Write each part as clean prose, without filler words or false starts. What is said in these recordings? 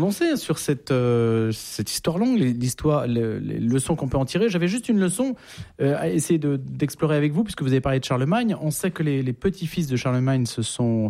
prononcer sur cette histoire longue, les leçons qu'on peut en tirer. J'avais juste une leçon à essayer d'explorer avec vous, puisque vous avez parlé de Charlemagne. On sait que les petits-fils de Charlemagne se sont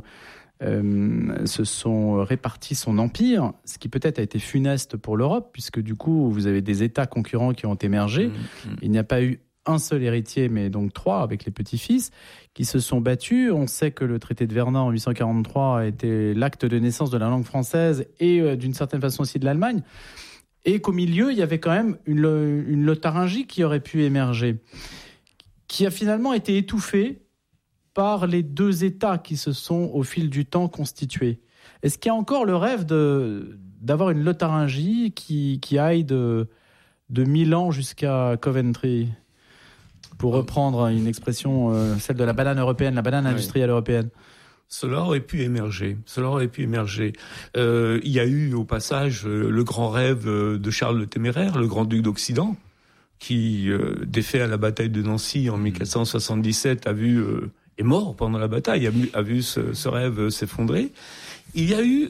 répartis son empire, ce qui peut-être a été funeste pour l'Europe, puisque du coup, vous avez des États concurrents qui ont émergé. Il n'y a pas eu un seul héritier, mais donc 3 avec les petits-fils qui se sont battus. On sait que le traité de Verdun en 843 a été l'acte de naissance de la langue française et d'une certaine façon aussi de l'Allemagne. Et qu'au milieu, il y avait quand même une Lotharingie qui aurait pu émerger, qui a finalement été étouffée par les 2 États qui se sont au fil du temps constitués. Est-ce qu'il y a encore le rêve d'avoir une Lotharingie qui aille de Milan jusqu'à Coventry ? Pour reprendre une expression, celle de la banane européenne, la banane industrielle européenne. Cela aurait pu émerger. Il y a eu au passage le grand rêve de Charles le Téméraire, le grand-duc d'Occident, qui, défait à la bataille de Nancy en 1477, est mort pendant la bataille, a vu ce rêve s'effondrer. Il y a eu,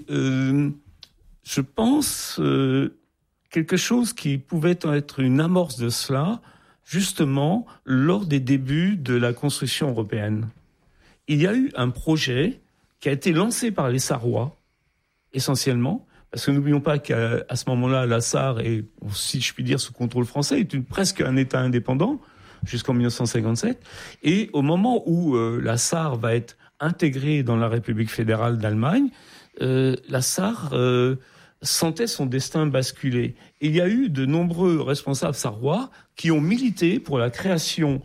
je pense, quelque chose qui pouvait être une amorce de cela, justement lors des débuts de la construction européenne. Il y a eu un projet qui a été lancé par les Sarrois, essentiellement, parce que n'oublions pas qu'à ce moment-là, la Sarre est, si je puis dire, sous contrôle français, est presque un État indépendant, jusqu'en 1957. Et au moment où la Sarre va être intégrée dans la République fédérale d'Allemagne, la Sarre sentait son destin basculer. Et il y a eu de nombreux responsables sarrois qui ont milité pour la création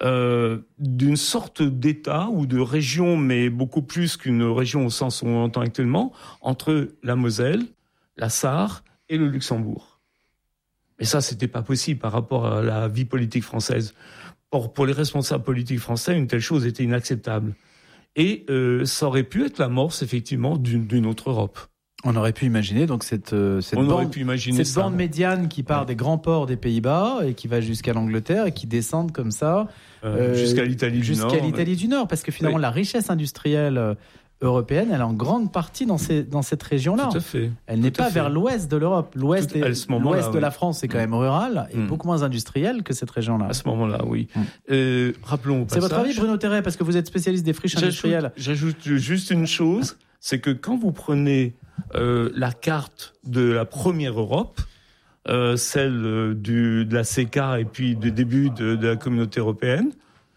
d'une sorte d'État ou de région, mais beaucoup plus qu'une région au sens où on l'entend actuellement, entre la Moselle, la Sarre et le Luxembourg. Mais ça, c'était pas possible par rapport à la vie politique française. Pour les responsables politiques français, une telle chose était inacceptable. Et ça aurait pu être l'amorce, effectivement, d'une autre Europe. On aurait pu imaginer donc cette bande médiane qui part des grands ports des Pays-Bas et qui va jusqu'à l'Angleterre et qui descend comme ça jusqu'à l'Italie du Nord, parce que finalement la richesse industrielle européenne, elle est en grande partie dans cette région-là. Tout à fait. Elle n'est pas vers l'ouest de l'Europe. L'ouest de la France est quand même rural et beaucoup moins industriel que cette région-là. À ce moment-là, oui. Rappelons au passage. C'est votre avis, Bruno Terret, parce que vous êtes spécialiste des friches industrielles. J'ajoute juste une chose, c'est que quand vous prenez la carte de la première Europe, celle de la CECA et puis du début de la communauté européenne,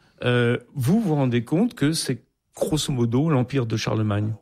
vous vous rendez compte que c'est grosso modo l'empire de Charlemagne.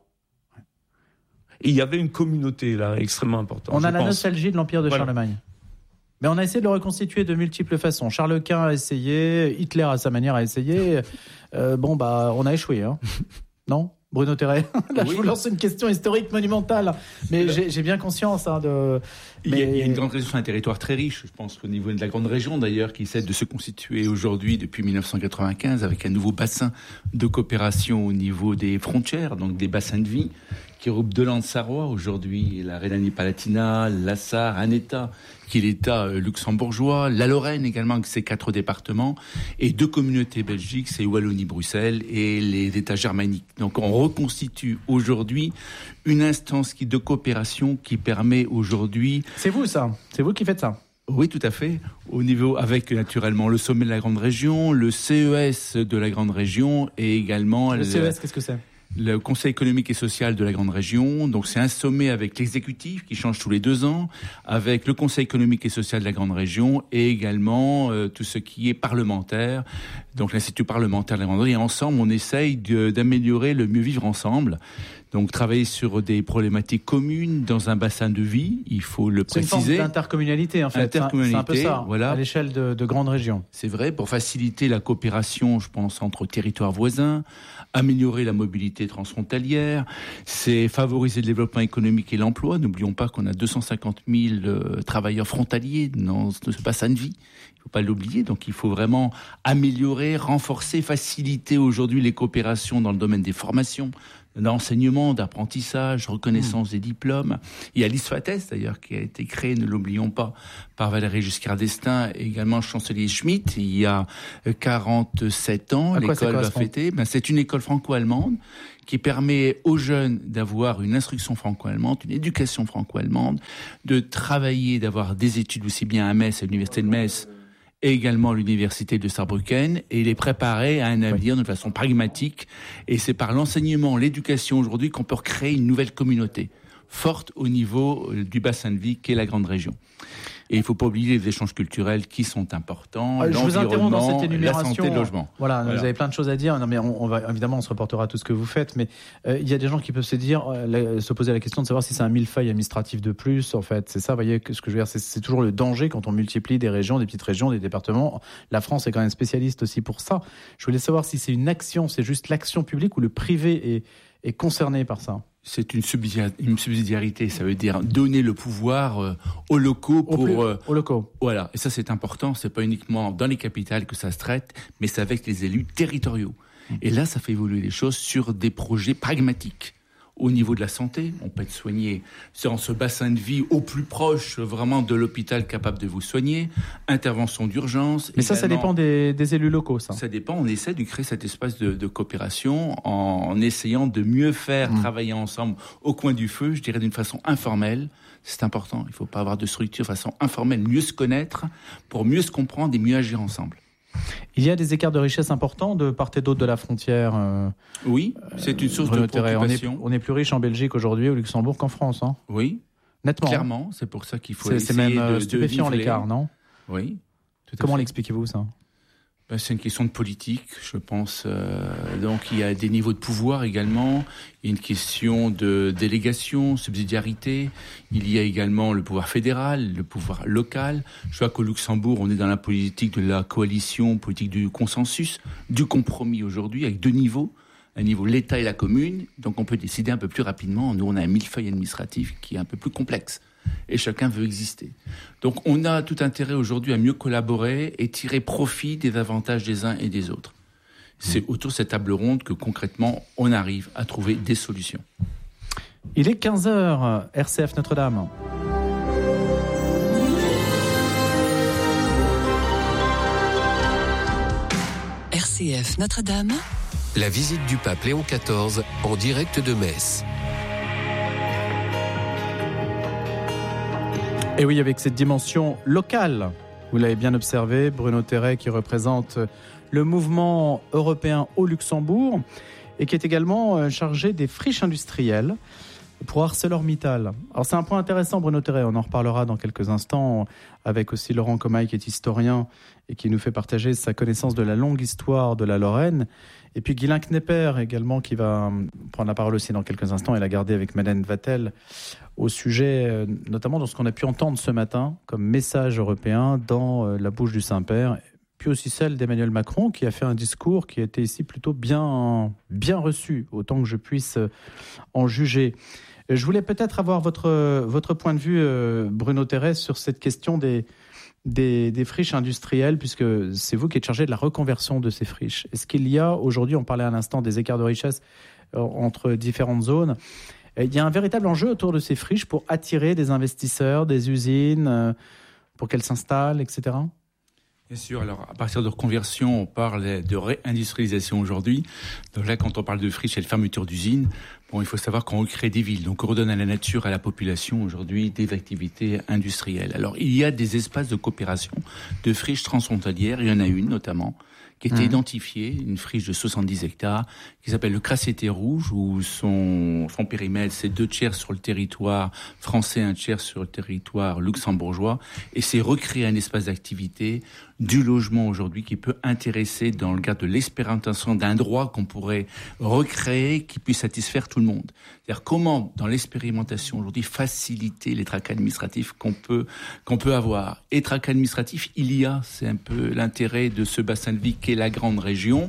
Et il y avait une communauté là extrêmement importante. On a la nostalgie de l'empire de Charlemagne. Mais on a essayé de le reconstituer de multiples façons. Charles Quint a essayé, Hitler à sa manière a essayé. On a échoué, hein. Non ? Bruno Terret, là, je vous lance une question historique monumentale, mais j'ai bien conscience de... Il y a une grande région, un territoire très riche, je pense qu'au niveau de la grande région d'ailleurs, qui essaie de se constituer aujourd'hui depuis 1995 avec un nouveau bassin de coopération au niveau des frontières, donc des bassins de vie, qui regroupe 2 landes sarrois aujourd'hui, la Rhénanie-Palatinat, la Sarre, un État qui est l'État luxembourgeois, la Lorraine également avec ses 4 départements, et 2 communautés belgiques, c'est Wallonie-Bruxelles et les États germaniques. Donc on reconstitue aujourd'hui une instance de coopération qui permet aujourd'hui... C'est vous ça ? C'est vous qui faites ça ? Oui, tout à fait. Au niveau, avec naturellement le sommet de la Grande Région, le CES de la Grande Région et également... Le CES, qu'est-ce que c'est ? Le Conseil économique et social de la Grande Région. Donc c'est un sommet avec l'exécutif qui change tous les 2 ans, avec le Conseil économique et social de la Grande Région et également tout ce qui est parlementaire, donc l'Institut parlementaire de la Grande Région. Et ensemble, on essaye d'améliorer le mieux vivre ensemble. Donc travailler sur des problématiques communes dans un bassin de vie, il faut le préciser. C'est une forme d'intercommunalité en fait. Intercommunalité, c'est un peu ça, voilà. À l'échelle de grandes régions. C'est vrai, pour faciliter la coopération, je pense, entre territoires voisins, améliorer la mobilité transfrontalière, c'est favoriser le développement économique et l'emploi. N'oublions pas qu'on a 250 000 travailleurs frontaliers dans ce bassin de vie. Il ne faut pas l'oublier. Donc il faut vraiment améliorer, renforcer, faciliter aujourd'hui les coopérations dans le domaine des formations, d'enseignement, d'apprentissage, reconnaissance des diplômes. Il y a l'ISFATES d'ailleurs qui a été créé, ne l'oublions pas, par Valéry Giscard d'Estaing et également chancelier Schmitt il y a 47 ans. L'école va fêter. C'est une école franco-allemande qui permet aux jeunes d'avoir une instruction franco-allemande, une éducation franco-allemande, de travailler, d'avoir des études aussi bien à Metz, à l'université de Metz, et également à l'université de Saarbrücken, et les préparer à un avenir de façon pragmatique. Et c'est par l'enseignement, l'éducation aujourd'hui qu'on peut recréer une nouvelle communauté forte au niveau du bassin de vie qu'est la grande région. Et il ne faut pas oublier les échanges culturels qui sont importants, je vous interromps dans cette énumération. La santé, le logement. Voilà. Vous avez plein de choses à dire. Non, mais on va évidemment, on se reportera à tout ce que vous faites. Mais il y a des gens qui peuvent se poser la question de savoir si c'est un millefeuille administratif de plus. En fait, c'est ça. Vous voyez ce que je veux dire. C'est toujours le danger quand on multiplie des régions, des petites régions, des départements. La France est quand même spécialiste aussi pour ça. Je voulais savoir si c'est une action, c'est juste l'action publique ou le privé est concerné par ça. C'est une subsidiarité, ça veut dire donner le pouvoir aux locaux aux locaux. Voilà, et ça c'est important, c'est pas uniquement dans les capitales que ça se traite, mais c'est avec les élus territoriaux. Et là, ça fait évoluer les choses sur des projets pragmatiques. Au niveau de la santé, on peut être soigné dans ce bassin de vie au plus proche vraiment de l'hôpital capable de vous soigner, intervention d'urgence. Mais ça dépend des élus locaux, ça. Ça dépend, on essaie de créer cet espace de coopération en essayant de mieux faire travailler ensemble au coin du feu, je dirais d'une façon informelle. C'est important, il ne faut pas avoir de structure de façon informelle, mieux se connaître pour mieux se comprendre et mieux agir ensemble. Il y a des écarts de richesse importants de part et d'autre de la frontière. Oui, c'est une source de préoccupation. On est plus riche en Belgique aujourd'hui, au Luxembourg, qu'en France. Hein. Oui, nettement. Clairement, c'est pour ça qu'il faut essayer c'est même stupéfiant l'écart, non? Oui. Comment l'expliquez-vous ça? C'est une question de politique, je pense. Donc il y a des niveaux de pouvoir également. Il y a une question de délégation, subsidiarité. Il y a également le pouvoir fédéral, le pouvoir local. Je vois qu'au Luxembourg, on est dans la politique de la coalition, politique du consensus, du compromis aujourd'hui, avec deux niveaux. Un niveau l'État et la commune. Donc on peut décider un peu plus rapidement. Nous, on a un millefeuille administratif qui est un peu plus complexe. Et chacun veut exister. Donc on a tout intérêt aujourd'hui à mieux collaborer et tirer profit des avantages des uns et des autres. C'est autour de cette table ronde que concrètement on arrive à trouver des solutions. Il est 15h, RCF Notre-Dame. RCF Notre-Dame. La visite du pape Léon XIV en direct de Metz. Et oui, avec cette dimension locale, vous l'avez bien observé, Bruno Terray qui représente le mouvement européen au Luxembourg et qui est également chargé des friches industrielles pour ArcelorMittal. Alors c'est un point intéressant, Bruno Terray, on en reparlera dans quelques instants avec aussi Laurent Comaille qui est historien et qui nous fait partager sa connaissance de la longue histoire de la Lorraine. Et puis Guylain Knepper également qui va prendre la parole aussi dans quelques instants et la garder avec Madeleine Vatel au sujet notamment de ce qu'on a pu entendre ce matin comme message européen dans la bouche du Saint-Père, puis aussi celle d'Emmanuel Macron qui a fait un discours qui a été ici plutôt bien reçu, autant que je puisse en juger. Je voulais peut-être avoir votre point de vue, Bruno Terray, sur cette question des friches industrielles, puisque c'est vous qui êtes chargé de la reconversion de ces friches. Est-ce qu'il y a aujourd'hui, on parlait à l'instant des écarts de richesse entre différentes zones, il y a un véritable enjeu autour de ces friches pour attirer des investisseurs, des usines, pour qu'elles s'installent, etc. Bien sûr, alors à partir de reconversion, on parle de réindustrialisation aujourd'hui. Donc là, quand on parle de friches et de fermeture d'usines, il faut savoir qu'on recrée des villes. Donc on redonne à la nature, à la population aujourd'hui des activités industrielles. Alors il y a des espaces de coopération, de friches transfrontalières, il y en a une notamment, qui était identifiée, une friche de 70 hectares, qui s'appelle le Crassété Rouge, où son périmètre, c'est 2/3 sur le territoire français, 1/3 sur le territoire luxembourgeois, et c'est recréer un espace d'activité, du logement aujourd'hui, qui peut intéresser dans le cadre de l'expérimentation d'un droit qu'on pourrait recréer, qui puisse satisfaire tout le monde. C'est-à-dire comment, dans l'expérimentation aujourd'hui, faciliter les tracas administratifs qu'on peut avoir. Et tracas administratifs, c'est un peu l'intérêt de ce bassin de vie qu'est la grande région,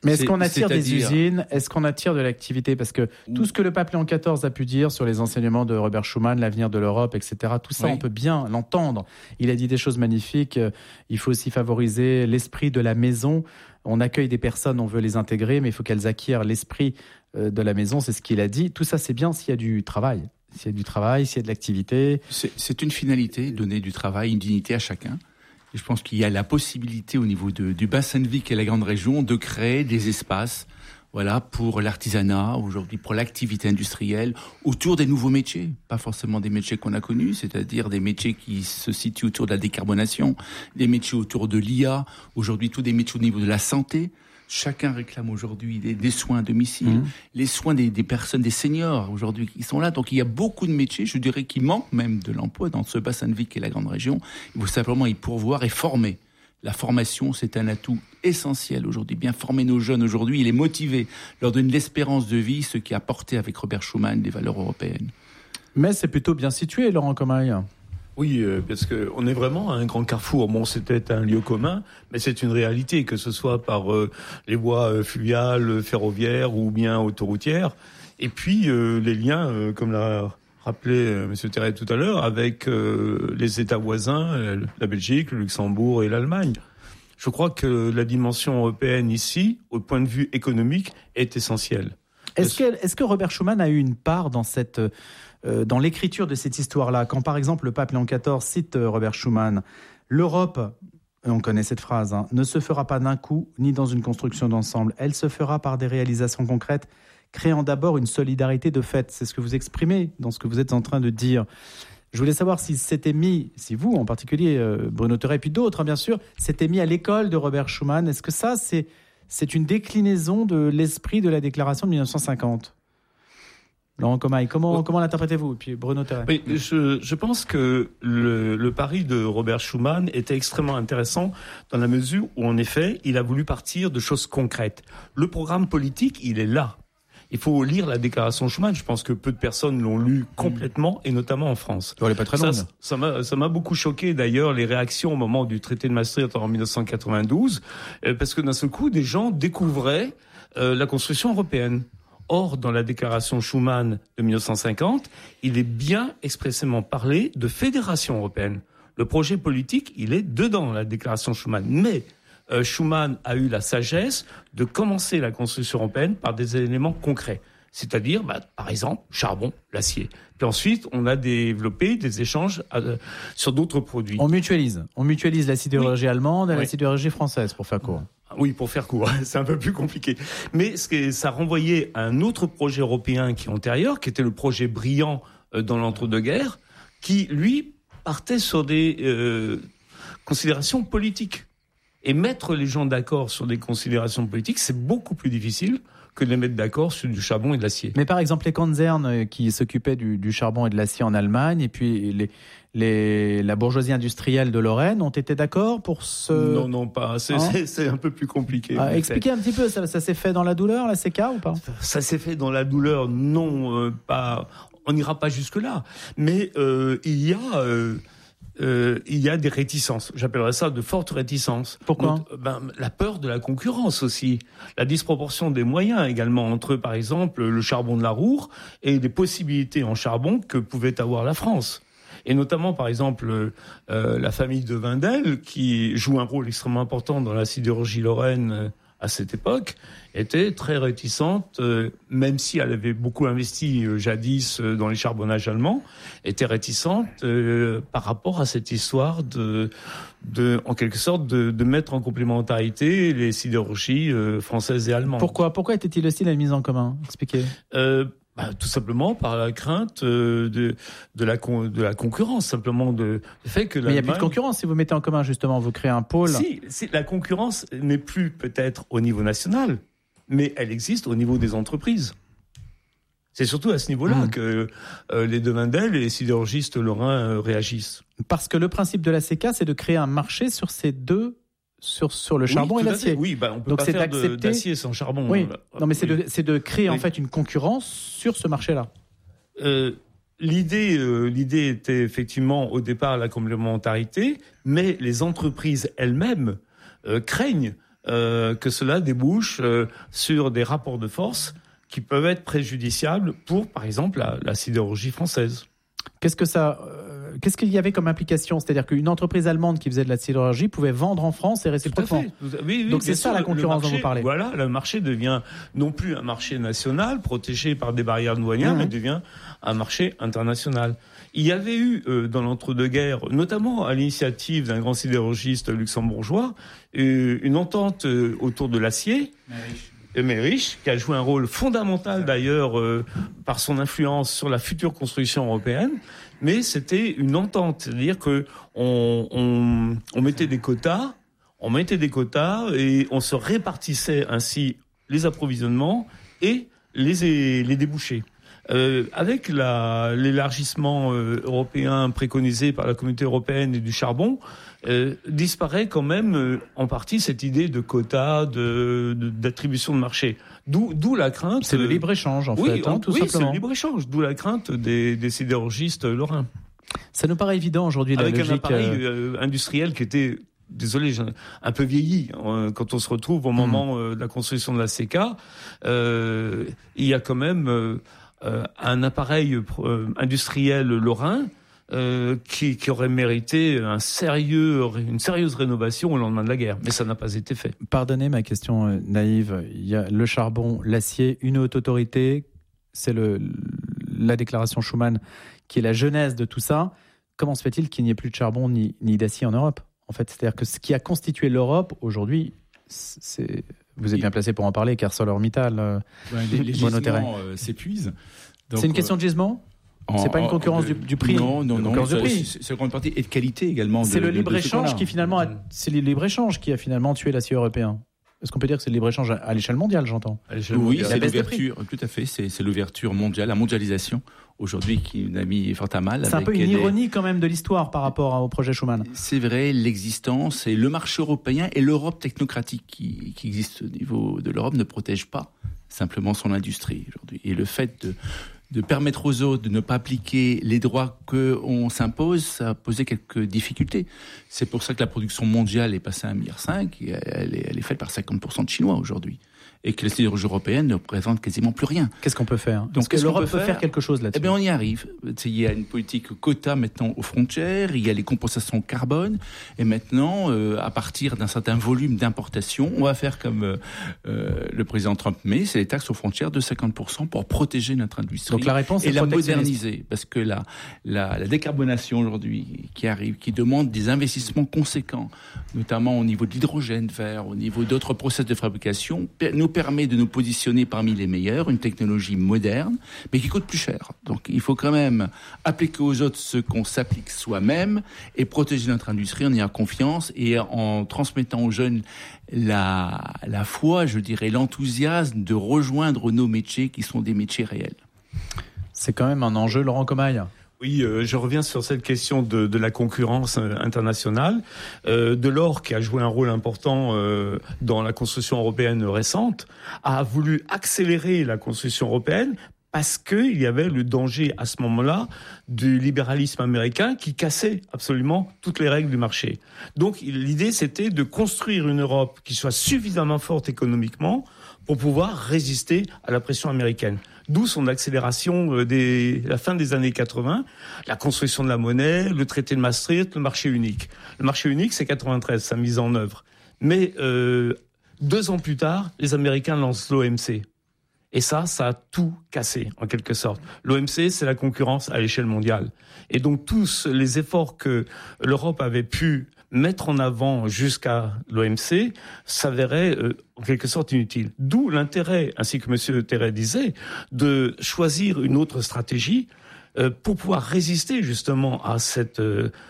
Mais est-ce qu'on attire des usines ? Est-ce qu'on attire de l'activité ? Parce que tout ce que le pape Léon XIV a pu dire sur les enseignements de Robert Schuman, l'avenir de l'Europe, etc., tout ça, on peut bien l'entendre. Il a dit des choses magnifiques. Il faut aussi favoriser l'esprit de la maison. On accueille des personnes, on veut les intégrer, mais il faut qu'elles acquièrent l'esprit de la maison. C'est ce qu'il a dit. Tout ça, c'est bien s'il y a du travail. S'il y a du travail, s'il y a de l'activité. C'est une finalité, donner du travail, une dignité à chacun. Et je pense qu'il y a la possibilité au niveau du bassin de vie qui est la grande région de créer des espaces, voilà, pour l'artisanat, aujourd'hui pour l'activité industrielle, autour des nouveaux métiers, pas forcément des métiers qu'on a connus, c'est-à-dire des métiers qui se situent autour de la décarbonation, des métiers autour de l'IA, aujourd'hui tous des métiers au niveau de la santé. Chacun réclame aujourd'hui des soins à domicile, les soins des personnes, des seniors aujourd'hui qui sont là. Donc il y a beaucoup de métiers, je dirais, qui manquent même de l'emploi dans ce bassin de vie qui est la grande région. Il faut simplement y pourvoir et former. La formation, c'est un atout essentiel aujourd'hui. Bien former nos jeunes aujourd'hui, les motiver, leur donner l'espérance de vie, ce qui a porté avec Robert Schuman des valeurs européennes. Mais c'est plutôt bien situé, Laurent Comaille. Oui, parce qu'on est vraiment à un grand carrefour. Bon, c'était un lieu commun, mais c'est une réalité, que ce soit par les voies fluviales, ferroviaires ou bien autoroutières. Et puis, les liens, comme l'a rappelé M. Terret tout à l'heure, avec les États voisins, la Belgique, le Luxembourg et l'Allemagne. Je crois que la dimension européenne ici, au point de vue économique, est essentielle. Est-ce que Robert Schuman a eu une part dans l'écriture de cette histoire-là, quand par exemple le pape Léon XIV cite Robert Schuman, l'Europe, on connaît cette phrase, ne se fera pas d'un coup ni dans une construction d'ensemble, elle se fera par des réalisations concrètes, créant d'abord une solidarité de fait. C'est ce que vous exprimez dans ce que vous êtes en train de dire. Je voulais savoir si c'était mis, si vous en particulier, Bruno Terret, et puis d'autres bien sûr, s'étaient mis à l'école de Robert Schuman. Est-ce que ça, c'est une déclinaison de l'esprit de la déclaration de 1950 ? Laurent Comaille, comment l'interprétez-vous ? Et puis Bruno Terret. Oui, je pense que le pari de Robert Schuman était extrêmement intéressant dans la mesure où, en effet, il a voulu partir de choses concrètes. Le programme politique, il est là. Il faut lire la déclaration Schuman. Je pense que peu de personnes l'ont lu complètement, et notamment en France. Elle n'est pas très longue. Ça m'a beaucoup choqué, d'ailleurs, les réactions au moment du traité de Maastricht en 1992, parce que d'un seul coup, des gens découvraient la construction européenne. Or, dans la déclaration Schuman de 1950, il est bien expressément parlé de fédération européenne. Le projet politique, il est dedans, la déclaration Schuman. Mais Schuman a eu la sagesse de commencer la construction européenne par des éléments concrets. C'est-à-dire, par exemple, charbon, l'acier. Puis ensuite, on a développé des échanges sur d'autres produits. On mutualise la sidérurgie allemande et la sidérurgie française, pour faire court. Oui, pour faire court, c'est un peu plus compliqué. Mais ça renvoyait à un autre projet européen qui est antérieur, qui était le projet brillant dans l'entre-deux-guerres, qui, lui, partait sur des considérations politiques. Et mettre les gens d'accord sur des considérations politiques, c'est beaucoup plus difficile que de les mettre d'accord sur du charbon et de l'acier. Mais par exemple, les Konzern qui s'occupaient du charbon et de l'acier en Allemagne, et puis la bourgeoisie industrielle de Lorraine ont été d'accord pour ce... Non, pas. C'est un peu plus compliqué. Expliquez un petit peu, ça s'est fait dans la douleur, la CK, ou pas ? Ça s'est fait dans la douleur, non, pas... On n'ira pas jusque-là. Mais il y a des réticences. J'appellerais ça de fortes réticences. Pourquoi ? La peur de la concurrence aussi. La disproportion des moyens également entre, par exemple, le charbon de la Ruhr et les possibilités en charbon que pouvait avoir la France. Et notamment, par exemple, la famille de Wendel, qui joue un rôle extrêmement important dans la sidérurgie lorraine à cette époque, était très réticente, même si elle avait beaucoup investi jadis dans les charbonnages allemands, était réticente par rapport à cette histoire en quelque sorte, de mettre en complémentarité les sidérurgies françaises et allemandes. Pourquoi était-il hostile à la mise en commun ? Expliquez. Tout simplement par la crainte de la concurrence, simplement du fait que Mais il n'y a plus de concurrence si vous mettez en commun, justement, vous créez un pôle. Si, la concurrence n'est plus peut-être au niveau national, mais elle existe au niveau des entreprises. C'est surtout à ce niveau-là que les de Wendel et les sidérurgistes lorrains réagissent. Parce que le principe de la CK, c'est de créer un marché sur ces deux... Sur le charbon et l'acier. Oui, on peut pas faire d'acier sans charbon. Oui. Non, mais c'est de créer en fait une concurrence sur ce marché-là. L'idée était effectivement au départ la complémentarité, mais les entreprises elles-mêmes craignent que cela débouche sur des rapports de force qui peuvent être préjudiciables pour, par exemple, la sidérurgie française. Qu'est-ce qu'il y avait comme implication ? C'est-à-dire qu'une entreprise allemande qui faisait de la sidérurgie pouvait vendre en France et réciproquement. Oui, donc c'est ça la concurrence dont vous parlez. Voilà, le marché devient non plus un marché national protégé par des barrières douanières, mais devient un marché international. Il y avait eu dans l'entre-deux-guerres, notamment à l'initiative d'un grand sidérurgiste luxembourgeois, une entente autour de l'acier. Merich, qui a joué un rôle fondamental d'ailleurs par son influence sur la future construction européenne, mais c'était une entente, c'est-à-dire que on mettait des quotas, et on se répartissait ainsi les approvisionnements et les débouchés. Avec l'élargissement européen préconisé par la Communauté européenne et du charbon, disparaît quand même en partie cette idée de quotas, d'attribution de marché. D'où la crainte. C'est le libre-échange en fait, tout simplement. Oui, c'est le libre-échange. D'où la crainte des sidérurgistes lorrains. Ça nous paraît évident aujourd'hui, la logique. Avec un appareil industriel qui était, désolé, un peu vieilli. Quand on se retrouve au moment de la construction de la CK, il y a quand même un appareil industriel lorrain qui aurait mérité une sérieuse rénovation au lendemain de la guerre. Mais ça n'a pas été fait. Pardonnez ma question naïve. Il y a le charbon, l'acier, une haute autorité. C'est la déclaration Schuman qui est la genèse de tout ça. Comment se fait-il qu'il n'y ait plus de charbon ni d'acier en Europe ? En fait, c'est-à-dire que ce qui a constitué l'Europe aujourd'hui, vous êtes bien placé pour en parler, car ArcelorMittal, les gisements s'épuisent. C'est une question de gisement ? C'est pas une concurrence du prix. Non. C'est grande partie et de qualité également. C'est le libre-échange qui finalement, c'est le libre-échange qui a finalement tué l'acier européen. Est-ce qu'on peut dire que c'est le libre-échange à l'échelle mondiale, j'entends ? Oui, c'est l'ouverture. Tout à fait. C'est l'ouverture mondiale, la mondialisation aujourd'hui qui nous a mis fort à mal. C'est un peu une ironie quand même de l'histoire par rapport au projet Schuman. C'est vrai, l'existence et le marché européen et l'Europe technocratique qui existe au niveau de l'Europe ne protège pas simplement son industrie aujourd'hui. Et le fait de permettre aux autres de ne pas appliquer les droits qu'on s'impose, ça a posé quelques difficultés. C'est pour ça que la production mondiale est passée à 1,5 milliard et elle est faite par 50% de Chinois aujourd'hui. Et que la sidérurgie européenne ne représente quasiment plus rien. Qu'est-ce qu'on peut faire ? Donc, est-ce que l'Europe peut faire quelque chose là-dessus ? Eh bien, on y arrive. Il y a une politique quota maintenant aux frontières, il y a les compensations carbone, et maintenant, à partir d'un certain volume d'importation, on va faire comme le président Trump met, c'est les taxes aux frontières de 50% pour protéger notre industrie. Donc la réponse, et la moderniser, parce que la décarbonation aujourd'hui qui arrive, qui demande des investissements conséquents, notamment au niveau de l'hydrogène vert, au niveau d'autres process de fabrication, nous permet de nous positionner parmi les meilleurs, une technologie moderne, mais qui coûte plus cher. Donc il faut quand même appliquer aux autres ce qu'on s'applique soi-même et protéger notre industrie en ayant confiance et en transmettant aux jeunes la foi, je dirais, l'enthousiasme de rejoindre nos métiers qui sont des métiers réels. C'est quand même un enjeu, Laurent Comaille. Oui, je reviens sur cette question de la concurrence internationale. Delors, qui a joué un rôle important dans la construction européenne récente, a voulu accélérer la construction européenne parce qu'il y avait le danger à ce moment-là du libéralisme américain qui cassait absolument toutes les règles du marché. Donc l'idée, c'était de construire une Europe qui soit suffisamment forte économiquement pour pouvoir résister à la pression américaine. D'où son accélération la fin des années 80, la construction de la monnaie, le traité de Maastricht, le marché unique. Le marché unique, c'est 93, sa mise en œuvre. Mais 2 ans plus tard, les Américains lancent l'OMC. Et ça a tout cassé, en quelque sorte. L'OMC, c'est la concurrence à l'échelle mondiale. Et donc, tous les efforts que l'Europe avait pu mettre en avant jusqu'à l'OMC s'avéraient en quelque sorte inutiles. D'où l'intérêt, ainsi que M. Terret disait, de choisir une autre stratégie pour pouvoir résister justement à cette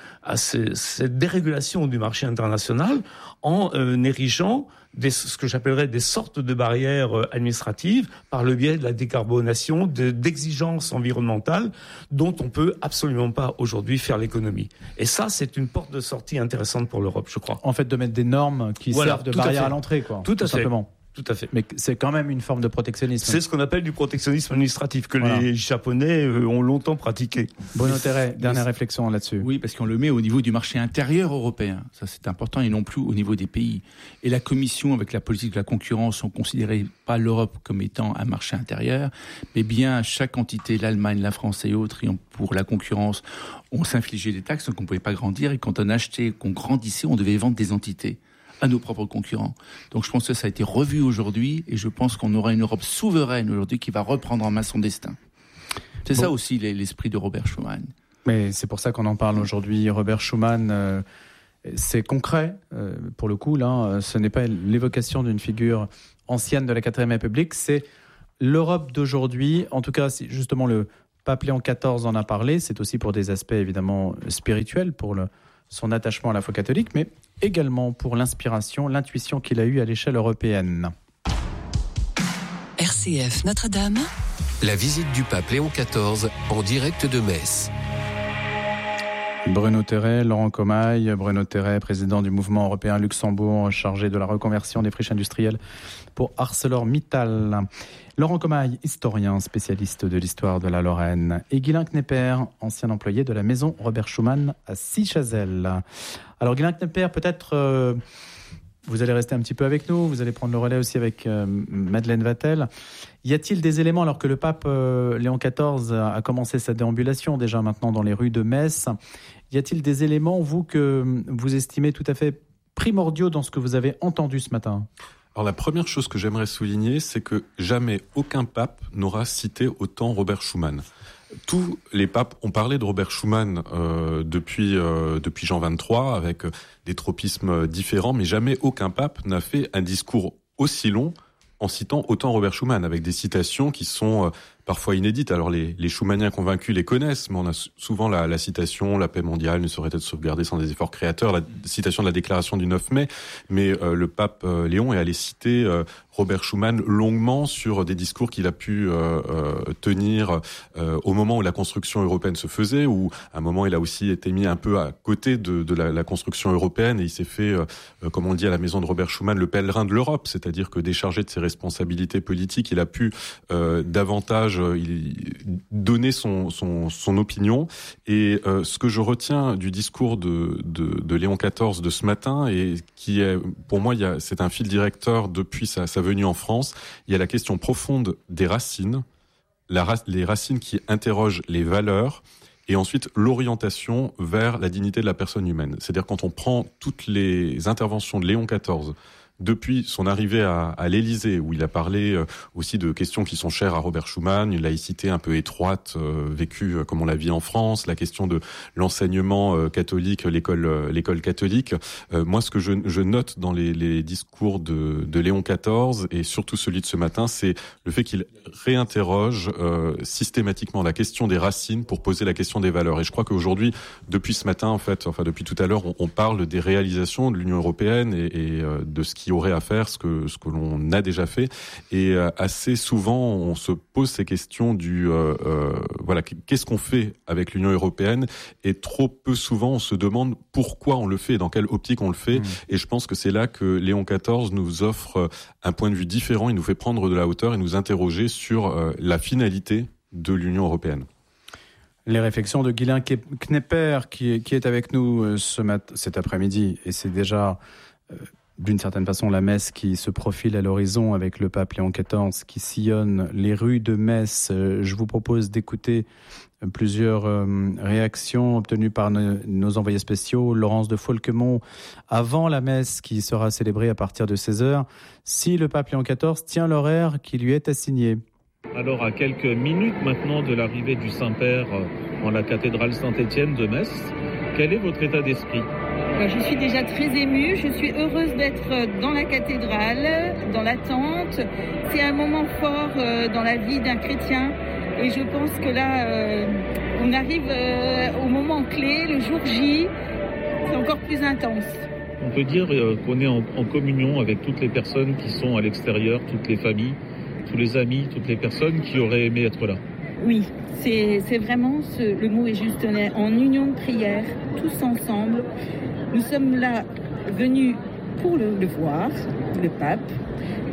dérégulation du marché international en érigeant ce que j'appellerais des sortes de barrières administratives par le biais de la décarbonation, d'exigences environnementales dont on peut absolument pas aujourd'hui faire l'économie. Et ça, c'est une porte de sortie intéressante pour l'Europe, je crois. En fait, de mettre des normes qui servent de barrière à l'entrée, quoi. Tout à fait. Simplement. Tout à fait. Mais c'est quand même une forme de protectionnisme. C'est ce qu'on appelle du protectionnisme administratif que les Japonais ont longtemps pratiqué. Bruno Terret, dernière réflexion là-dessus. Oui, parce qu'on le met au niveau du marché intérieur européen. Ça, c'est important, et non plus au niveau des pays. Et la Commission, avec la politique de la concurrence, on ne considérait pas l'Europe comme étant un marché intérieur, mais bien chaque entité, l'Allemagne, la France et autres, pour la concurrence, on s'infligeait des taxes, donc on ne pouvait pas grandir. Et quand on achetait, qu'on grandissait, on devait vendre des entités à nos propres concurrents. Donc je pense que ça a été revu aujourd'hui, et je pense qu'on aura une Europe souveraine aujourd'hui qui va reprendre en main son destin. C'est ça aussi l'esprit de Robert Schuman. Mais c'est pour ça qu'on en parle aujourd'hui. Robert Schuman, c'est concret, pour le coup, là, ce n'est pas l'évocation d'une figure ancienne de la 4e République, c'est l'Europe d'aujourd'hui. En tout cas, justement, le pape Léon XIV en a parlé, c'est aussi pour des aspects évidemment spirituels, pour son attachement à la foi catholique, mais également pour l'inspiration, l'intuition qu'il a eue à l'échelle européenne. RCF Notre-Dame. La visite du pape Léon XIV en direct de Metz. Bruno Terret, Laurent Comaille. Bruno Terret, président du mouvement européen Luxembourg, chargé de la reconversion des friches industrielles pour ArcelorMittal. Laurent Comaille, historien, spécialiste de l'histoire de la Lorraine. Et Guylain Knepper, ancien employé de la maison Robert Schuman à Sichazel. Alors Guylain Knepper, peut-être vous allez rester un petit peu avec nous, vous allez prendre le relais aussi avec Madeleine Vatel. Y a-t-il des éléments, alors que le pape Léon XIV a commencé sa déambulation déjà maintenant dans les rues de Metz, y a-t-il des éléments, vous, que vous estimez tout à fait primordiaux dans ce que vous avez entendu ce matin ? Alors la première chose que j'aimerais souligner, c'est que jamais aucun pape n'aura cité autant Robert Schuman. Tous les papes ont parlé de Robert Schuman depuis Jean XXIII avec des tropismes différents, mais jamais aucun pape n'a fait un discours aussi long en citant autant Robert Schuman, avec des citations qui sont parfois inédites. Alors les Schumaniens convaincus les connaissent, mais on a souvent la citation « La paix mondiale ne saurait être sauvegardée sans des efforts créateurs », la citation de la déclaration du 9 mai, mais le pape Léon est allé citer Robert Schuman longuement sur des discours qu'il a pu tenir au moment où la construction européenne se faisait, où à un moment il a aussi été mis un peu à côté de la construction européenne, et il s'est fait, comme on dit à la maison de Robert Schuman, le pèlerin de l'Europe, c'est-à-dire que déchargé de ses responsabilités politiques, il a pu davantage donner son opinion. Et ce que je retiens du discours de Léon XIV de ce matin, et qui est, pour moi, c'est un fil directeur depuis sa venue en France, il y a la question profonde des racines, les racines qui interrogent les valeurs, et ensuite l'orientation vers la dignité de la personne humaine. C'est-à-dire quand on prend toutes les interventions de Léon XIV depuis son arrivée à l'Élysée, où il a parlé aussi de questions qui sont chères à Robert Schuman, une laïcité un peu étroite, vécue comme on la vit en France, la question de l'enseignement catholique, l'école catholique. Moi, ce que je note dans les discours de Léon XIV, et surtout celui de ce matin, c'est le fait qu'il réinterroge systématiquement la question des racines pour poser la question des valeurs. Et je crois qu'aujourd'hui, depuis ce matin, depuis tout à l'heure, on parle des réalisations de l'Union européenne et de ce qui aurait à faire, ce que l'on a déjà fait, et assez souvent on se pose ces questions qu'est-ce qu'on fait avec l'Union européenne, et trop peu souvent on se demande pourquoi on le fait, dans quelle optique on le fait. Et je pense que c'est là que Léon XIV nous offre un point de vue différent, il nous fait prendre de la hauteur et nous interroger sur la finalité de l'Union européenne. Les réflexions de Guylain Knepper qui est avec nous cet après-midi, et c'est déjà d'une certaine façon la messe qui se profile à l'horizon avec le pape Léon XIV qui sillonne les rues de Metz. Je vous propose d'écouter plusieurs réactions obtenues par nos envoyés spéciaux. Laurence de Folquemont, avant la messe qui sera célébrée à partir de 16h, si le pape Léon XIV tient l'horaire qui lui est assigné. Alors, à quelques minutes maintenant de l'arrivée du Saint-Père en la cathédrale Saint-Étienne de Metz, quel est votre état d'esprit ? Je suis déjà très émue, je suis heureuse d'être dans la cathédrale, dans l'attente. C'est un moment fort dans la vie d'un chrétien, et je pense que là, on arrive au moment clé, le jour J, c'est encore plus intense. On peut dire qu'on est en communion avec toutes les personnes qui sont à l'extérieur, toutes les familles, tous les amis, toutes les personnes qui auraient aimé être là. Oui, c'est vraiment, le mot est juste, on est en union de prière, tous ensemble. Nous sommes là venus pour le voir, le pape,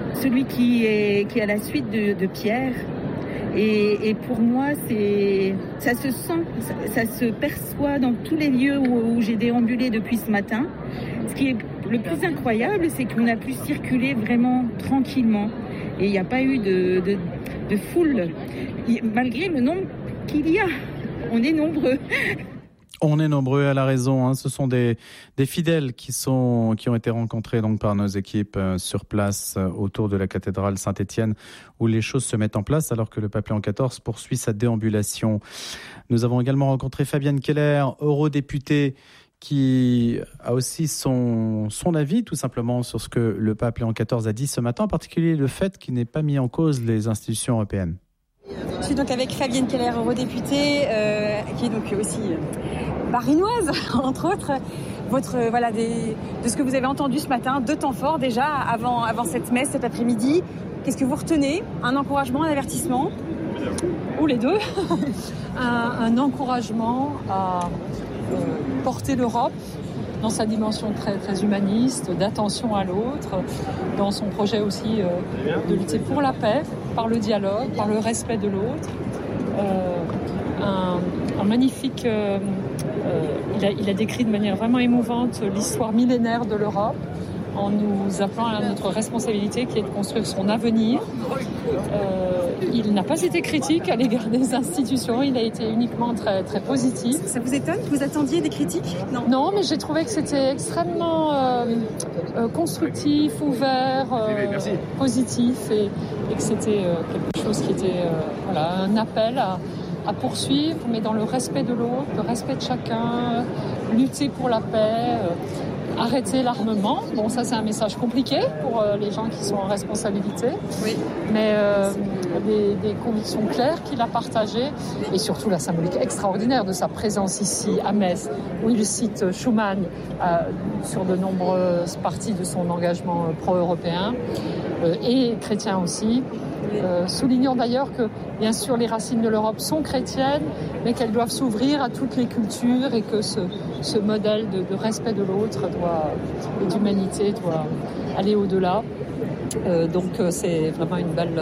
celui qui est à la suite de Pierre. Et pour moi, ça se sent, ça se perçoit dans tous les lieux où j'ai déambulé depuis ce matin. Ce qui est le plus incroyable, c'est qu'on a pu circuler vraiment tranquillement. Et il n'y a pas eu de foule, malgré le nombre qu'il y a. On est nombreux. On est nombreux, à la raison. Hein. Ce sont des fidèles qui ont été rencontrés donc par nos équipes sur place autour de la cathédrale Saint-Étienne, où les choses se mettent en place alors que le pape Léon XIV poursuit sa déambulation. Nous avons également rencontré Fabienne Keller, eurodéputée, qui a aussi son avis tout simplement sur ce que le pape Léon XIV a dit ce matin, en particulier le fait qu'il n'ait pas mis en cause les institutions européennes. Je suis donc avec Fabienne Keller, eurodéputée, qui est donc aussi barinoise, entre autres. De ce que vous avez entendu ce matin, 2 temps forts déjà avant cette messe cet après-midi. Qu'est-ce que vous retenez ? Un encouragement, un avertissement ? Ou les deux. un encouragement à porter l'Europe dans sa dimension très, très humaniste, d'attention à l'autre, dans son projet aussi de lutter pour la paix, par le dialogue, par le respect de l'autre. Un magnifique... il a décrit de manière vraiment émouvante l'histoire millénaire de l'Europe, en nous appelant à notre responsabilité qui est de construire son avenir. Il n'a pas été critique à l'égard des institutions, il a été uniquement très, très positif. Ça vous étonne ? Vous attendiez des critiques ? Non, mais j'ai trouvé que c'était extrêmement constructif, ouvert, positif, et que c'était quelque chose qui était un appel à poursuivre, mais dans le respect de l'autre, le respect de chacun, lutter pour la paix, arrêter l'armement. Bon, ça c'est un message compliqué pour les gens qui sont en responsabilité, oui. Mais des convictions claires qu'il a partagées, et surtout la symbolique extraordinaire de sa présence ici à Metz, où il cite Schuman sur de nombreuses parties de son engagement pro-européen, et chrétien aussi. Soulignant d'ailleurs que, bien sûr, les racines de l'Europe sont chrétiennes, mais qu'elles doivent s'ouvrir à toutes les cultures, et que ce modèle de respect de l'autre et d'humanité doit aller au-delà. Donc c'est vraiment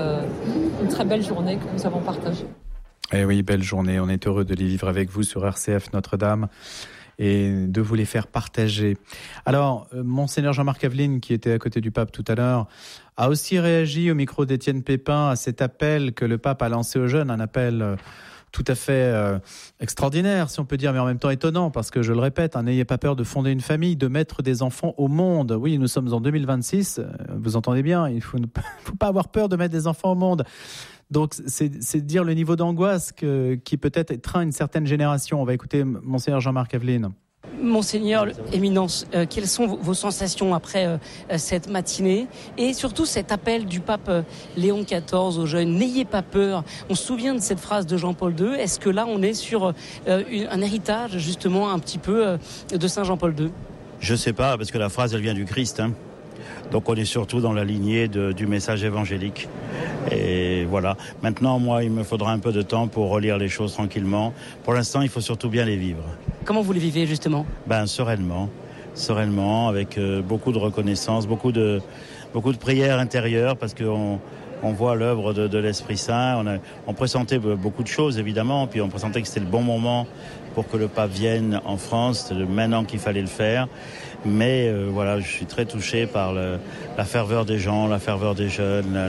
une très belle journée que nous avons partagée. Eh oui, belle journée. On est heureux de les vivre avec vous sur RCF Notre-Dame et de vous les faire partager. Alors, Monseigneur Jean-Marc Aveline, qui était à côté du pape tout à l'heure, a aussi réagi au micro d'Étienne Pépin à cet appel que le pape a lancé aux jeunes, un appel tout à fait extraordinaire, si on peut dire, mais en même temps étonnant, parce que, je le répète, n'ayez pas peur de fonder une famille, de mettre des enfants au monde. Oui, nous sommes en 2026, vous entendez bien, il faut pas avoir peur de mettre des enfants au monde. Donc, c'est dire le niveau d'angoisse qui peut-être étreint une certaine génération. On va écouter Monseigneur Jean-Marc Aveline. Monseigneur, Éminence, quelles sont vos sensations après cette matinée, et surtout cet appel du pape Léon XIV aux jeunes ? N'ayez pas peur. On se souvient de cette phrase de Jean-Paul II. Est-ce que là, on est sur un héritage, justement, un petit peu de Saint Jean-Paul II ? Je ne sais pas, parce que la phrase, elle vient du Christ, hein. Donc on est surtout dans la lignée du message évangélique. Et voilà. Maintenant, moi, il me faudra un peu de temps pour relire les choses tranquillement. Pour l'instant, il faut surtout bien les vivre. Comment vous les vivez, justement ? Sereinement, avec beaucoup de reconnaissance, beaucoup de prières intérieures, parce qu'on voit l'œuvre de l'Esprit Saint. On pressentait beaucoup de choses, évidemment, puis on pressentait que c'était le bon moment pour que le pape vienne en France. C'était maintenant qu'il fallait le faire. Mais voilà, je suis très touché par la ferveur des gens, la ferveur des jeunes.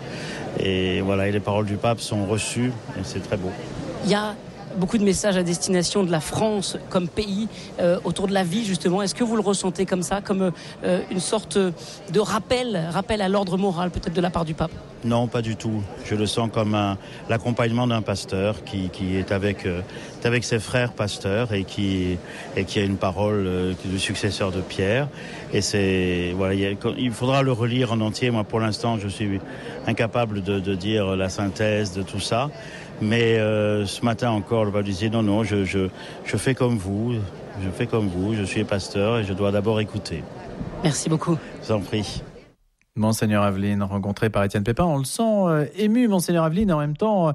Et voilà, et les paroles du pape sont reçues, et c'est très beau. Il y a beaucoup de messages à destination de la France comme pays autour de la vie, justement. Est-ce que vous le ressentez comme ça, comme une sorte de rappel à l'ordre moral, peut-être de la part du pape ? Non, pas du tout. Je le sens comme l'accompagnement d'un pasteur qui est avec ses frères pasteurs, et qui a une parole du successeur de Pierre. Et c'est voilà, il faudra le relire en entier. Moi, pour l'instant, je suis incapable de dire la synthèse de tout ça. Mais ce matin encore, le pape disait non, je fais comme vous, je suis pasteur et je dois d'abord écouter. Merci beaucoup. Je vous en prie. Monseigneur Aveline, rencontré par Étienne Pépin, on le sent ému, Monseigneur Aveline, en même temps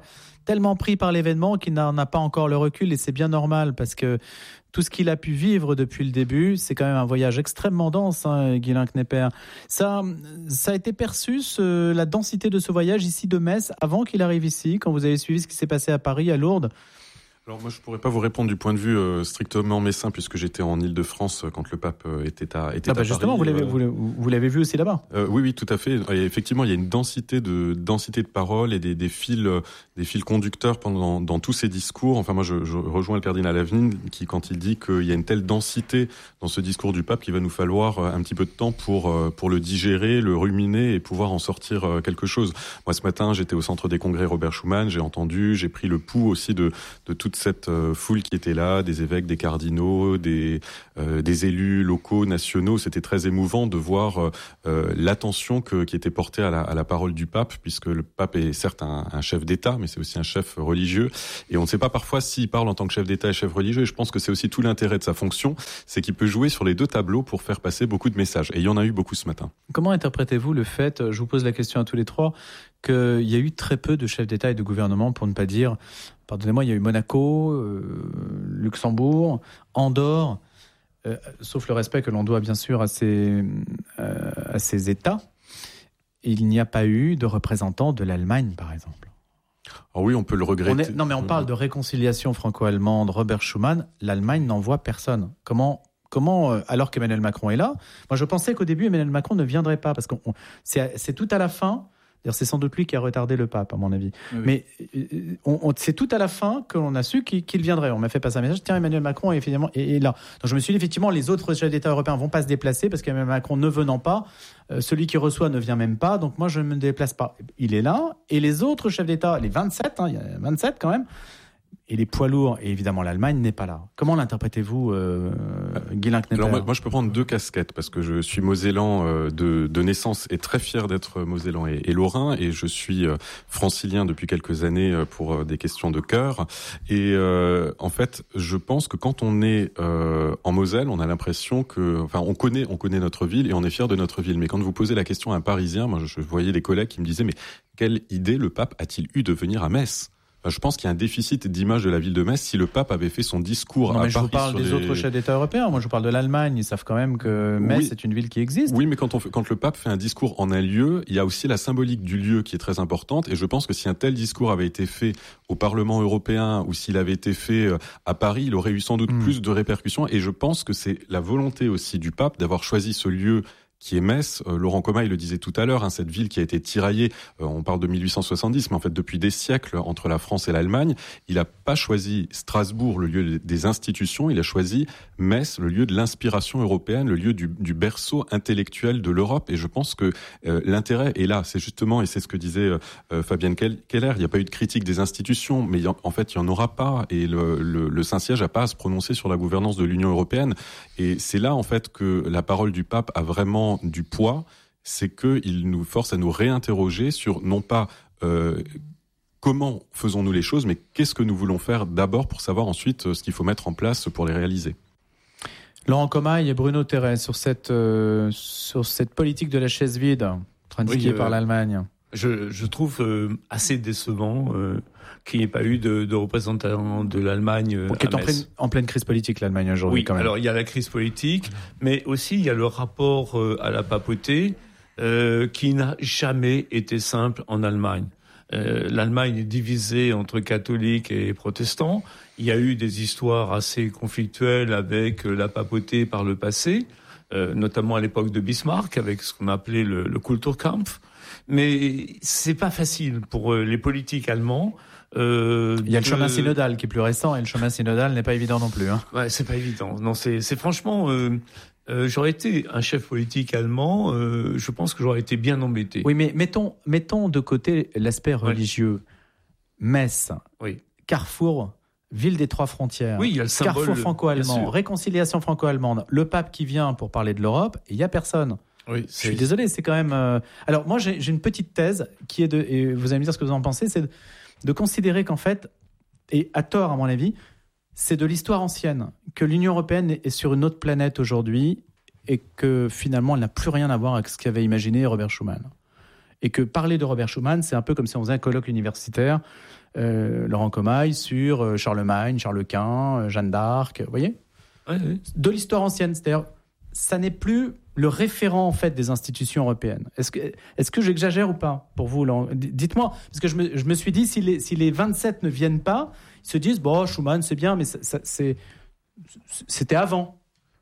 tellement pris par l'événement qu'il n'en a pas encore le recul, et c'est bien normal parce que tout ce qu'il a pu vivre depuis le début, c'est quand même un voyage extrêmement dense, Guilain Knepper. Ça a été perçu, la densité de ce voyage ici de Metz, avant qu'il arrive ici, quand vous avez suivi ce qui s'est passé à Paris, à Lourdes. Alors moi, je pourrais pas vous répondre du point de vue strictement messin, puisque j'étais en Île-de-France quand le pape était à justement, Paris. Vous l'avez vu aussi là-bas. Oui, tout à fait. Et effectivement, il y a une densité de paroles et des fils conducteurs dans tous ces discours. Enfin, moi, je rejoins le cardinal Aveline quand il dit qu'il y a une telle densité dans ce discours du pape qu'il va nous falloir un petit peu de temps pour le digérer, le ruminer et pouvoir en sortir quelque chose. Moi, ce matin, j'étais au centre des congrès Robert Schuman, j'ai pris le pouls aussi de toute cette foule qui était là, des évêques, des cardinaux, des élus locaux, nationaux. C'était très émouvant de voir l'attention qui était portée à la parole du pape, puisque le pape est certes un chef d'État, mais c'est aussi un chef religieux. Et on ne sait pas parfois s'il parle en tant que chef d'État et chef religieux. Et je pense que c'est aussi tout l'intérêt de sa fonction, c'est qu'il peut jouer sur les deux tableaux pour faire passer beaucoup de messages. Et il y en a eu beaucoup ce matin. Comment interprétez-vous le fait, je vous pose la question à tous les trois, qu'il y a eu très peu de chefs d'État et de gouvernement, pour ne pas dire... Pardonnez-moi, il y a eu Monaco, Luxembourg, Andorre, sauf le respect que l'on doit bien sûr à ces États. Il n'y a pas eu de représentants de l'Allemagne, par exemple. Ah oui, on peut le regretter. On parle de réconciliation franco-allemande, Robert Schuman, l'Allemagne n'envoie personne. Comment, alors qu'Emmanuel Macron est là, moi je pensais qu'au début Emmanuel Macron ne viendrait pas, parce que c'est tout à la fin. C'est sans doute lui qui a retardé le pape, à mon avis. Oui. Mais c'est tout à la fin que l'on a su qu'il viendrait. On m'a fait passer un message. Tiens, Emmanuel Macron est là. Donc je me suis dit, effectivement, les autres chefs d'État européens vont pas se déplacer parce qu'Emmanuel Macron ne venant pas, celui qui reçoit ne vient même pas. Donc moi, je ne me déplace pas. Il est là. Et les autres chefs d'État, les 27, il y a 27 quand même, et les poids lourds, et évidemment l'Allemagne n'est pas là. Comment l'interprétez-vous, Guilain Knepper ? Alors moi je peux prendre deux casquettes, parce que je suis mosellan de naissance et très fier d'être mosellan et lorrain, et je suis francilien depuis quelques années pour des questions de cœur. Et en fait, je pense que quand on est en Moselle, on a l'impression on connaît notre ville et on est fier de notre ville. Mais quand vous posez la question à un Parisien, moi je voyais des collègues qui me disaient, mais quelle idée le pape a-t-il eu de venir à Metz ? Je pense qu'il y a un déficit d'image de la ville de Metz. Si le pape avait fait son discours à Paris... Je vous parle des autres chefs d'État européens. Moi, je vous parle de l'Allemagne. Ils savent quand même que Metz est une ville qui existe. Oui, mais quand le pape fait un discours en un lieu, il y a aussi la symbolique du lieu qui est très importante. Et je pense que si un tel discours avait été fait au Parlement européen ou s'il avait été fait à Paris, il aurait eu sans doute plus de répercussions. Et je pense que c'est la volonté aussi du pape d'avoir choisi ce lieu qui est Metz. Laurent Comaille le disait tout à l'heure, cette ville qui a été tiraillée, on parle de 1870, mais en fait depuis des siècles entre la France et l'Allemagne. Il n'a pas choisi Strasbourg, le lieu des institutions, il a choisi Metz, le lieu de l'inspiration européenne, le lieu du berceau intellectuel de l'Europe. Et je pense que l'intérêt est là. C'est justement, et c'est ce que disait Fabienne Keller, il n'y a pas eu de critique des institutions, mais en fait il n'y en aura pas. Et le Saint-Siège n'a pas à se prononcer sur la gouvernance de l'Union européenne. Et c'est là en fait que la parole du pape a vraiment du poids, c'est qu'il nous force à nous réinterroger sur non pas comment faisons-nous les choses, mais qu'est-ce que nous voulons faire d'abord pour savoir ensuite ce qu'il faut mettre en place pour les réaliser. Laurent Comaille et Bruno Terret sur cette politique de la chaise vide indiquée par l'Allemagne. Je trouve assez décevant qu'il n'y ait pas eu de représentants de l'Allemagne qui est en pleine crise politique, l'Allemagne, aujourd'hui, quand même. Alors il y a la crise politique, mais aussi il y a le rapport à la papauté qui n'a jamais été simple en Allemagne. L'Allemagne est divisée entre catholiques et protestants. Il y a eu des histoires assez conflictuelles avec la papauté par le passé, notamment à l'époque de Bismarck, avec ce qu'on appelait le Kulturkampf. Mais c'est pas facile pour les politiques allemands. Il y a le chemin synodal qui est plus récent, et le chemin synodal n'est pas évident non plus. Ouais, c'est pas évident. Non, c'est franchement. J'aurais été un chef politique allemand, je pense que j'aurais été bien embêté. Oui, mais mettons de côté l'aspect religieux. Metz, carrefour, ville des trois frontières, il y a le symbole, carrefour franco-allemand, réconciliation franco-allemande, le pape qui vient pour parler de l'Europe, et il n'y a personne. Oui, je suis désolé, c'est quand même... Alors moi, j'ai une petite thèse qui est et vous allez me dire ce que vous en pensez, c'est de considérer qu'en fait, et à tort à mon avis, c'est de l'histoire ancienne, que l'Union européenne est sur une autre planète aujourd'hui et que finalement, elle n'a plus rien à voir avec ce qu'avait imaginé Robert Schuman. Et que parler de Robert Schuman, c'est un peu comme si on faisait un colloque universitaire Laurent Comaille sur Charlemagne, Charles Quint, Jeanne d'Arc, vous voyez ? Oui. De l'histoire ancienne, c'est-à-dire ça n'est plus le référent en fait des institutions européennes. Est-ce que j'exagère ou pas pour vous là ? Dites-moi, parce que je me suis dit si les 27 ne viennent pas, ils se disent bon Schuman c'est bien, mais c'était avant.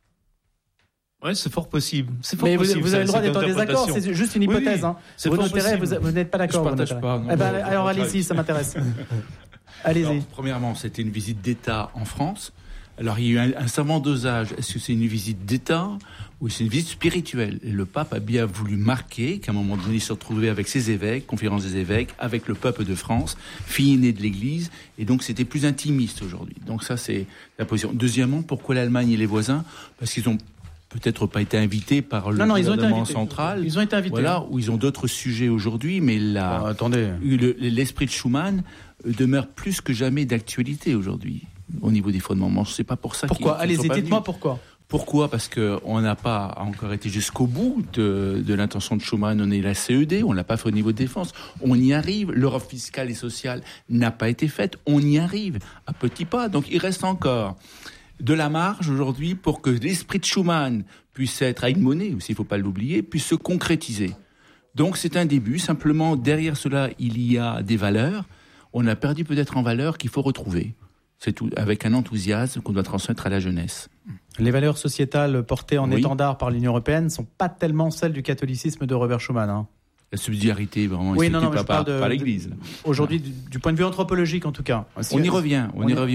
Oui, c'est fort possible. Mais vous avez le droit d'être en désaccord, c'est juste une hypothèse. Oui, c'est Bruno Terray, vous n'êtes pas d'accord. Je ne partage pas. Alors allez-y, ça m'intéresse. Allez-y. Alors, premièrement, c'était une visite d'État en France. Alors, il y a eu un savant dosage. Est-ce que c'est une visite d'État ou c'est une visite spirituelle ? Et le pape a bien voulu marquer qu'à un moment donné, il se retrouvait avec ses évêques, conférence des évêques, avec le peuple de France, fille aînée de l'Église. Et donc, c'était plus intimiste aujourd'hui. Donc ça, c'est la position. Deuxièmement, pourquoi l'Allemagne et les voisins ? Parce qu'ils ont peut-être pas été invités par le gouvernement central. Ils ont été invités. Voilà, où ils ont d'autres sujets aujourd'hui, mais l'esprit de Schuman demeure plus que jamais d'actualité aujourd'hui au niveau des fondements. Je ne sais pas pour ça. Pourquoi ? Allez-y, dites-moi pourquoi. Pourquoi ? Parce qu'on n'a pas encore été jusqu'au bout de l'intention de Schuman. On est la CED, on ne l'a pas fait au niveau de défense. On y arrive. L'Europe fiscale et sociale n'a pas été faite. On y arrive à petits pas. Donc il reste encore de la marge aujourd'hui pour que l'esprit de Schuman puisse être, à une monnaie aussi, il ne faut pas l'oublier, puisse se concrétiser. Donc c'est un début. Simplement, derrière cela, il y a des valeurs. On a perdu peut-être en valeurs qu'il faut retrouver. C'est tout, avec un enthousiasme qu'on doit transmettre à la jeunesse. Les valeurs sociétales portées en étendard par l'Union européenne ne sont pas tellement celles du catholicisme de Robert Schuman. Hein. La subsidiarité, vraiment, pas l'Église. Aujourd'hui, du point de vue anthropologique en tout cas. On y revient.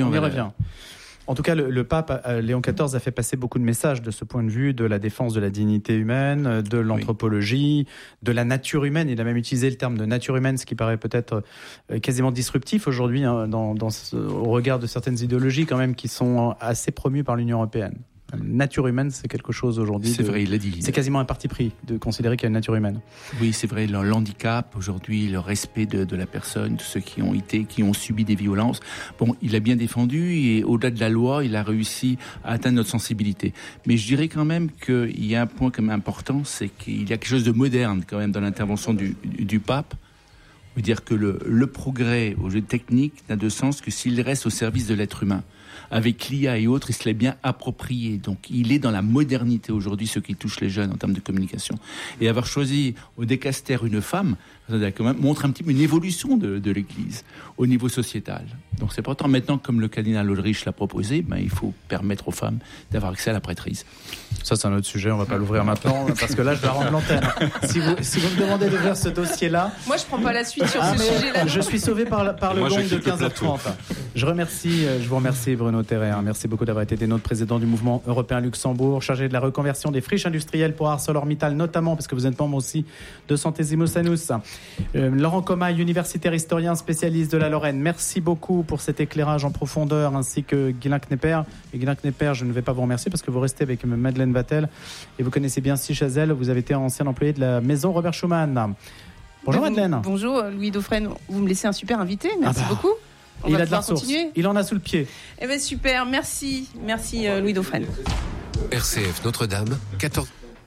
En tout cas, le pape Léon XIV a fait passer beaucoup de messages de ce point de vue, de la défense de la dignité humaine, de l'anthropologie, de la nature humaine. Il a même utilisé le terme de nature humaine, ce qui paraît peut-être quasiment disruptif aujourd'hui au regard de certaines idéologies quand même qui sont assez promues par l'Union européenne. La nature humaine, c'est quelque chose aujourd'hui. C'est vrai, il l'a dit. C'est quasiment un parti pris de considérer qu'il y a une nature humaine. Oui, c'est vrai. L'handicap aujourd'hui, le respect de la personne, de ceux qui ont subi des violences. Bon, il a bien défendu et au-delà de la loi, il a réussi à atteindre notre sensibilité. Mais je dirais quand même qu'il y a un point quand même important, c'est qu'il y a quelque chose de moderne quand même dans l'intervention du pape. On veut dire que le progrès au jeu technique n'a de sens que s'il reste au service de l'être humain. Avec l'IA et autres, il se l'est bien approprié. Donc, il est dans la modernité aujourd'hui, ce qui touche les jeunes en termes de communication. Et avoir choisi au décaster une femme, ça quand même montre un petit peu une évolution de l'Église au niveau sociétal. Donc, c'est important. Maintenant, comme le cardinal Ulrich l'a proposé, il faut permettre aux femmes d'avoir accès à la prêtrise. Ça, c'est un autre sujet. On ne va pas l'ouvrir maintenant parce que là, je vais rendre l'antenne. Si vous me demandez d'ouvrir ce dossier-là... Moi, je ne prends pas la suite sur ce sujet-là. Je suis sauvé par le gong de 15h30. Je vous remercie, Bruno Terray. Merci beaucoup d'avoir été des nôtres, président du mouvement européen Luxembourg, chargé de la reconversion des friches industrielles pour ArcelorMittal, notamment, parce que vous êtes membre aussi de Centésimo Sanus. Laurent Comaille, universitaire historien, spécialiste de la Lorraine. Merci beaucoup pour cet éclairage en profondeur, ainsi que Guylain Knepper. Et Guylain Knepper, je ne vais pas vous remercier parce que vous restez avec Madeleine Vatel et vous connaissez bien Sichazel. Vous avez été ancien employé de la maison Robert Schuman. Bonjour Madeleine. Bonjour Louis Dauphren. Vous me laissez un super invité. Merci beaucoup. Il a de la ressource. Il en a sous le pied. Eh bien super, merci Louis Dauphren. RCF Notre-Dame, 14.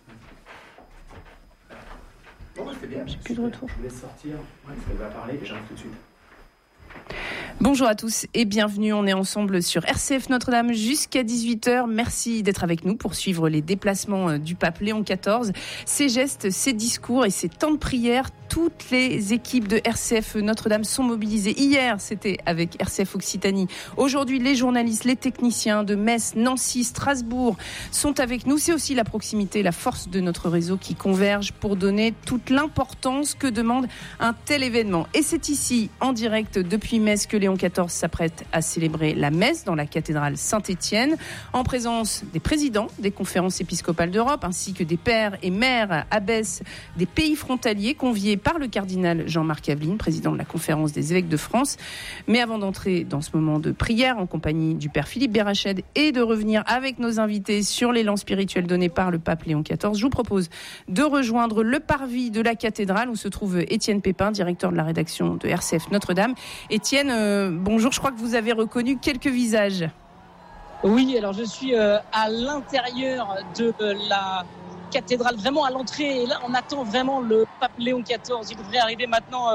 J'ai plus de retour. Je vais sortir. Elle va parler et j'arrive tout de suite. Bonjour à tous et bienvenue, on est ensemble sur RCF Notre-Dame jusqu'à 18h. Merci d'être avec nous pour suivre les déplacements du pape Léon XIV, ses gestes, ses discours et ses temps de prière. Toutes les équipes de RCF Notre-Dame sont mobilisées. Hier, c'était avec RCF Occitanie. Aujourd'hui, les journalistes, les techniciens de Metz, Nancy, Strasbourg sont avec nous. C'est aussi la proximité, la force de notre réseau qui converge pour donner toute l'importance que demande un tel événement. Et c'est ici, en direct depuis Metz, que Léon XIV s'apprête à célébrer la messe dans la cathédrale Saint-Étienne, en présence des présidents des conférences épiscopales d'Europe, ainsi que des pères et mères abbesses des pays frontaliers conviés par le cardinal Jean-Marc Aveline, président de la conférence des évêques de France. Mais avant d'entrer dans ce moment de prière en compagnie du père Philippe Berached et de revenir avec nos invités sur l'élan spirituel donné par le pape Léon XIV, je vous propose de rejoindre le parvis de la cathédrale où se trouve Étienne Pépin, directeur de la rédaction de RCF Notre-Dame. Étienne, bonjour, je crois que vous avez reconnu quelques visages. Oui, alors je suis à l'intérieur de la cathédrale, vraiment à l'entrée, et là on attend vraiment le pape Léon XIV. Il devrait arriver maintenant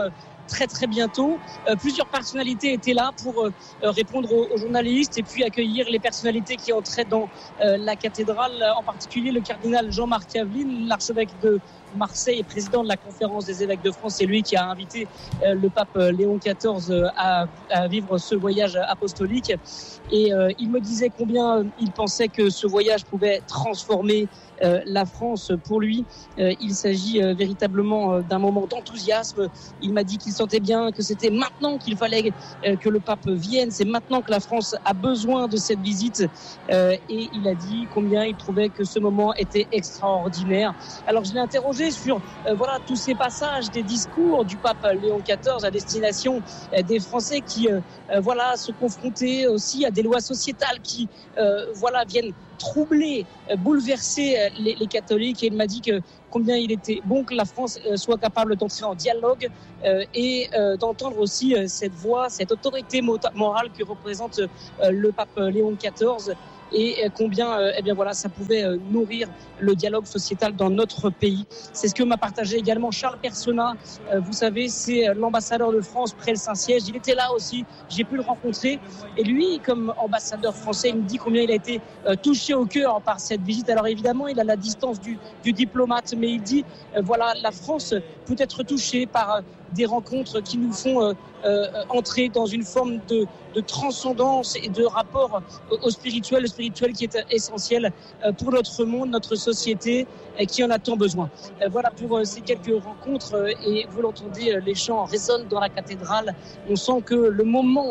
très très bientôt. Plusieurs personnalités étaient là pour répondre aux journalistes et puis accueillir les personnalités qui entraient dans la cathédrale, en particulier le cardinal Jean-Marc Aveline, l'archevêque de Marseille et président de la conférence des évêques de France. C'est lui qui a invité le pape Léon XIV à vivre ce voyage apostolique. Et il me disait combien il pensait que ce voyage pouvait transformer la France pour lui. Il s'agit véritablement d'un moment d'enthousiasme. Il m'a dit qu'il sentait bien que c'était maintenant qu'il fallait que le pape vienne. C'est maintenant que la France a besoin de cette visite. Et il a dit combien il trouvait que ce moment était extraordinaire. Alors je l'ai interrogé sur tous ces passages des discours du pape Léon XIV à destination des Français qui se confrontaient aussi à des lois sociétales qui viennent troubler, bouleverser les catholiques. Et il m'a dit que combien il était bon que la France soit capable d'entrer en dialogue et d'entendre aussi cette voix, cette autorité morale que représente le pape Léon XIV. Et combien ça pouvait nourrir le dialogue sociétal dans notre pays. C'est ce que m'a partagé également Charles Persona. Vous savez, c'est l'ambassadeur de France près le Saint-Siège. Il était là aussi, j'ai pu le rencontrer. Et lui, comme ambassadeur français, il me dit combien il a été touché au cœur par cette visite. Alors évidemment, il a la distance du diplomate, mais il dit la France peut être touchée par des rencontres qui nous font entrer dans une forme de transcendance et de rapport au spirituel, le spirituel qui est essentiel pour notre monde, notre société, qui en a tant besoin. Voilà pour ces quelques rencontres et vous l'entendez, les chants résonnent dans la cathédrale. On sent que le moment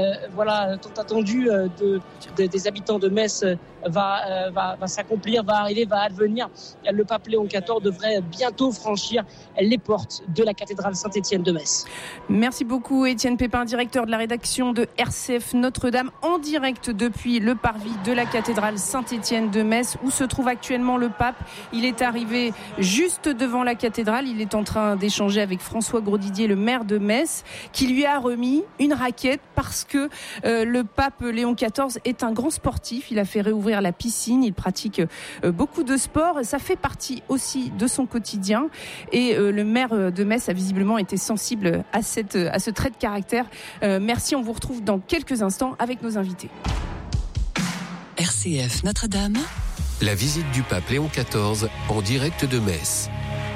tant attendu des habitants de Metz va s'accomplir, va arriver, va advenir. Le pape Léon XIV devrait bientôt franchir les portes de la cathédrale Saint-Étienne de Metz. Merci beaucoup Étienne Pépin, directeur de la rédaction de RCF Notre-Dame, en direct depuis le parvis de la cathédrale Saint-Étienne de Metz, où se trouve actuellement le pape. Il est arrivé juste devant la cathédrale. Il est en train d'échanger avec François Grosdidier, le maire de Metz, qui lui a remis une raquette parce que le pape Léon XIV est un grand sportif. Il a fait réouvrir la piscine. Il pratique beaucoup de sport. Ça fait partie aussi de son quotidien. Et le maire de Metz a visiblement été sensible à ce trait de caractère. Merci, on vous retrouve dans quelques instants avec nos invités. RCF Notre-Dame. La visite du pape Léon XIV en direct de Metz.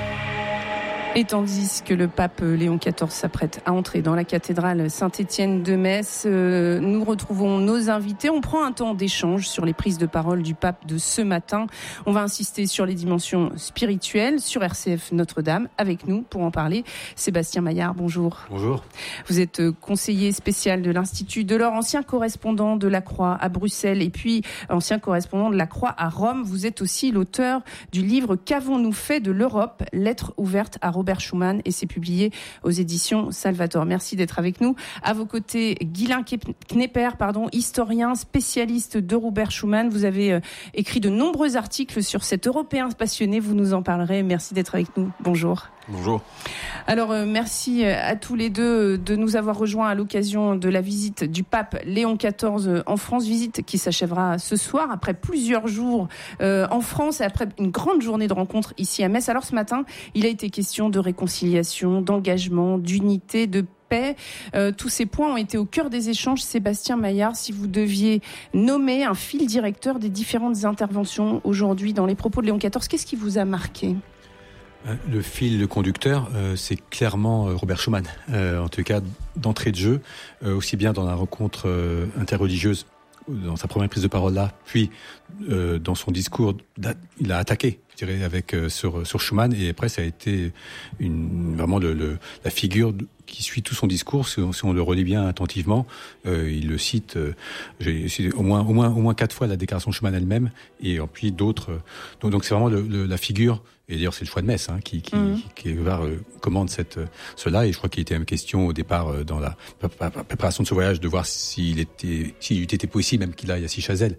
Et tandis que le pape Léon XIV s'apprête à entrer dans la cathédrale Saint-Étienne de Metz, nous retrouvons nos invités. On prend un temps d'échange sur les prises de parole du pape de ce matin. On va insister sur les dimensions spirituelles sur RCF Notre-Dame. Avec nous pour en parler, Sébastien Maillard, bonjour. Bonjour. Vous êtes conseiller spécial de l'Institut Delors, ancien correspondant de la Croix à Bruxelles et puis ancien correspondant de la Croix à Rome. Vous êtes aussi l'auteur du livre « Qu'avons-nous fait de l'Europe ? Lettre ouverte à Robert Schuman » et c'est publié aux éditions Salvator. Merci d'être avec nous. À vos côtés, Guylain Knepper, historien, spécialiste de Robert Schuman. Vous avez écrit de nombreux articles sur cet Européen passionné. Vous nous en parlerez. Merci d'être avec nous. Bonjour. Bonjour. Alors, merci à tous les deux de nous avoir rejoints à l'occasion de la visite du pape Léon XIV en France. Visite qui s'achèvera ce soir, après plusieurs jours en France et après une grande journée de rencontres ici à Metz. Alors, ce matin, il a été question de réconciliation, d'engagement, d'unité, de paix. Tous ces points ont été au cœur des échanges. Sébastien Maillard, si vous deviez nommer un fil directeur des différentes interventions aujourd'hui dans les propos de Léon XIV, qu'est-ce qui vous a marqué ? Le fil conducteur, c'est clairement Robert Schuman. En tout cas, d'entrée de jeu, aussi bien dans la rencontre interreligieuse, dans sa première prise de parole là, puis dans son discours, il a attaqué, je dirais, sur Schuman, et après ça a été vraiment la figure qui suit tout son discours. Si on le relit bien attentivement, il le cite au moins 4 fois la déclaration de Schuman elle-même, et puis d'autres. Donc c'est vraiment la figure. Et d'ailleurs, c'est le choix de Metz qui commande cela. Et je crois qu'il était même question au départ dans la préparation de ce voyage de voir s'il eût été possible même qu'il aille à Sichazel,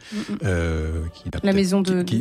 la maison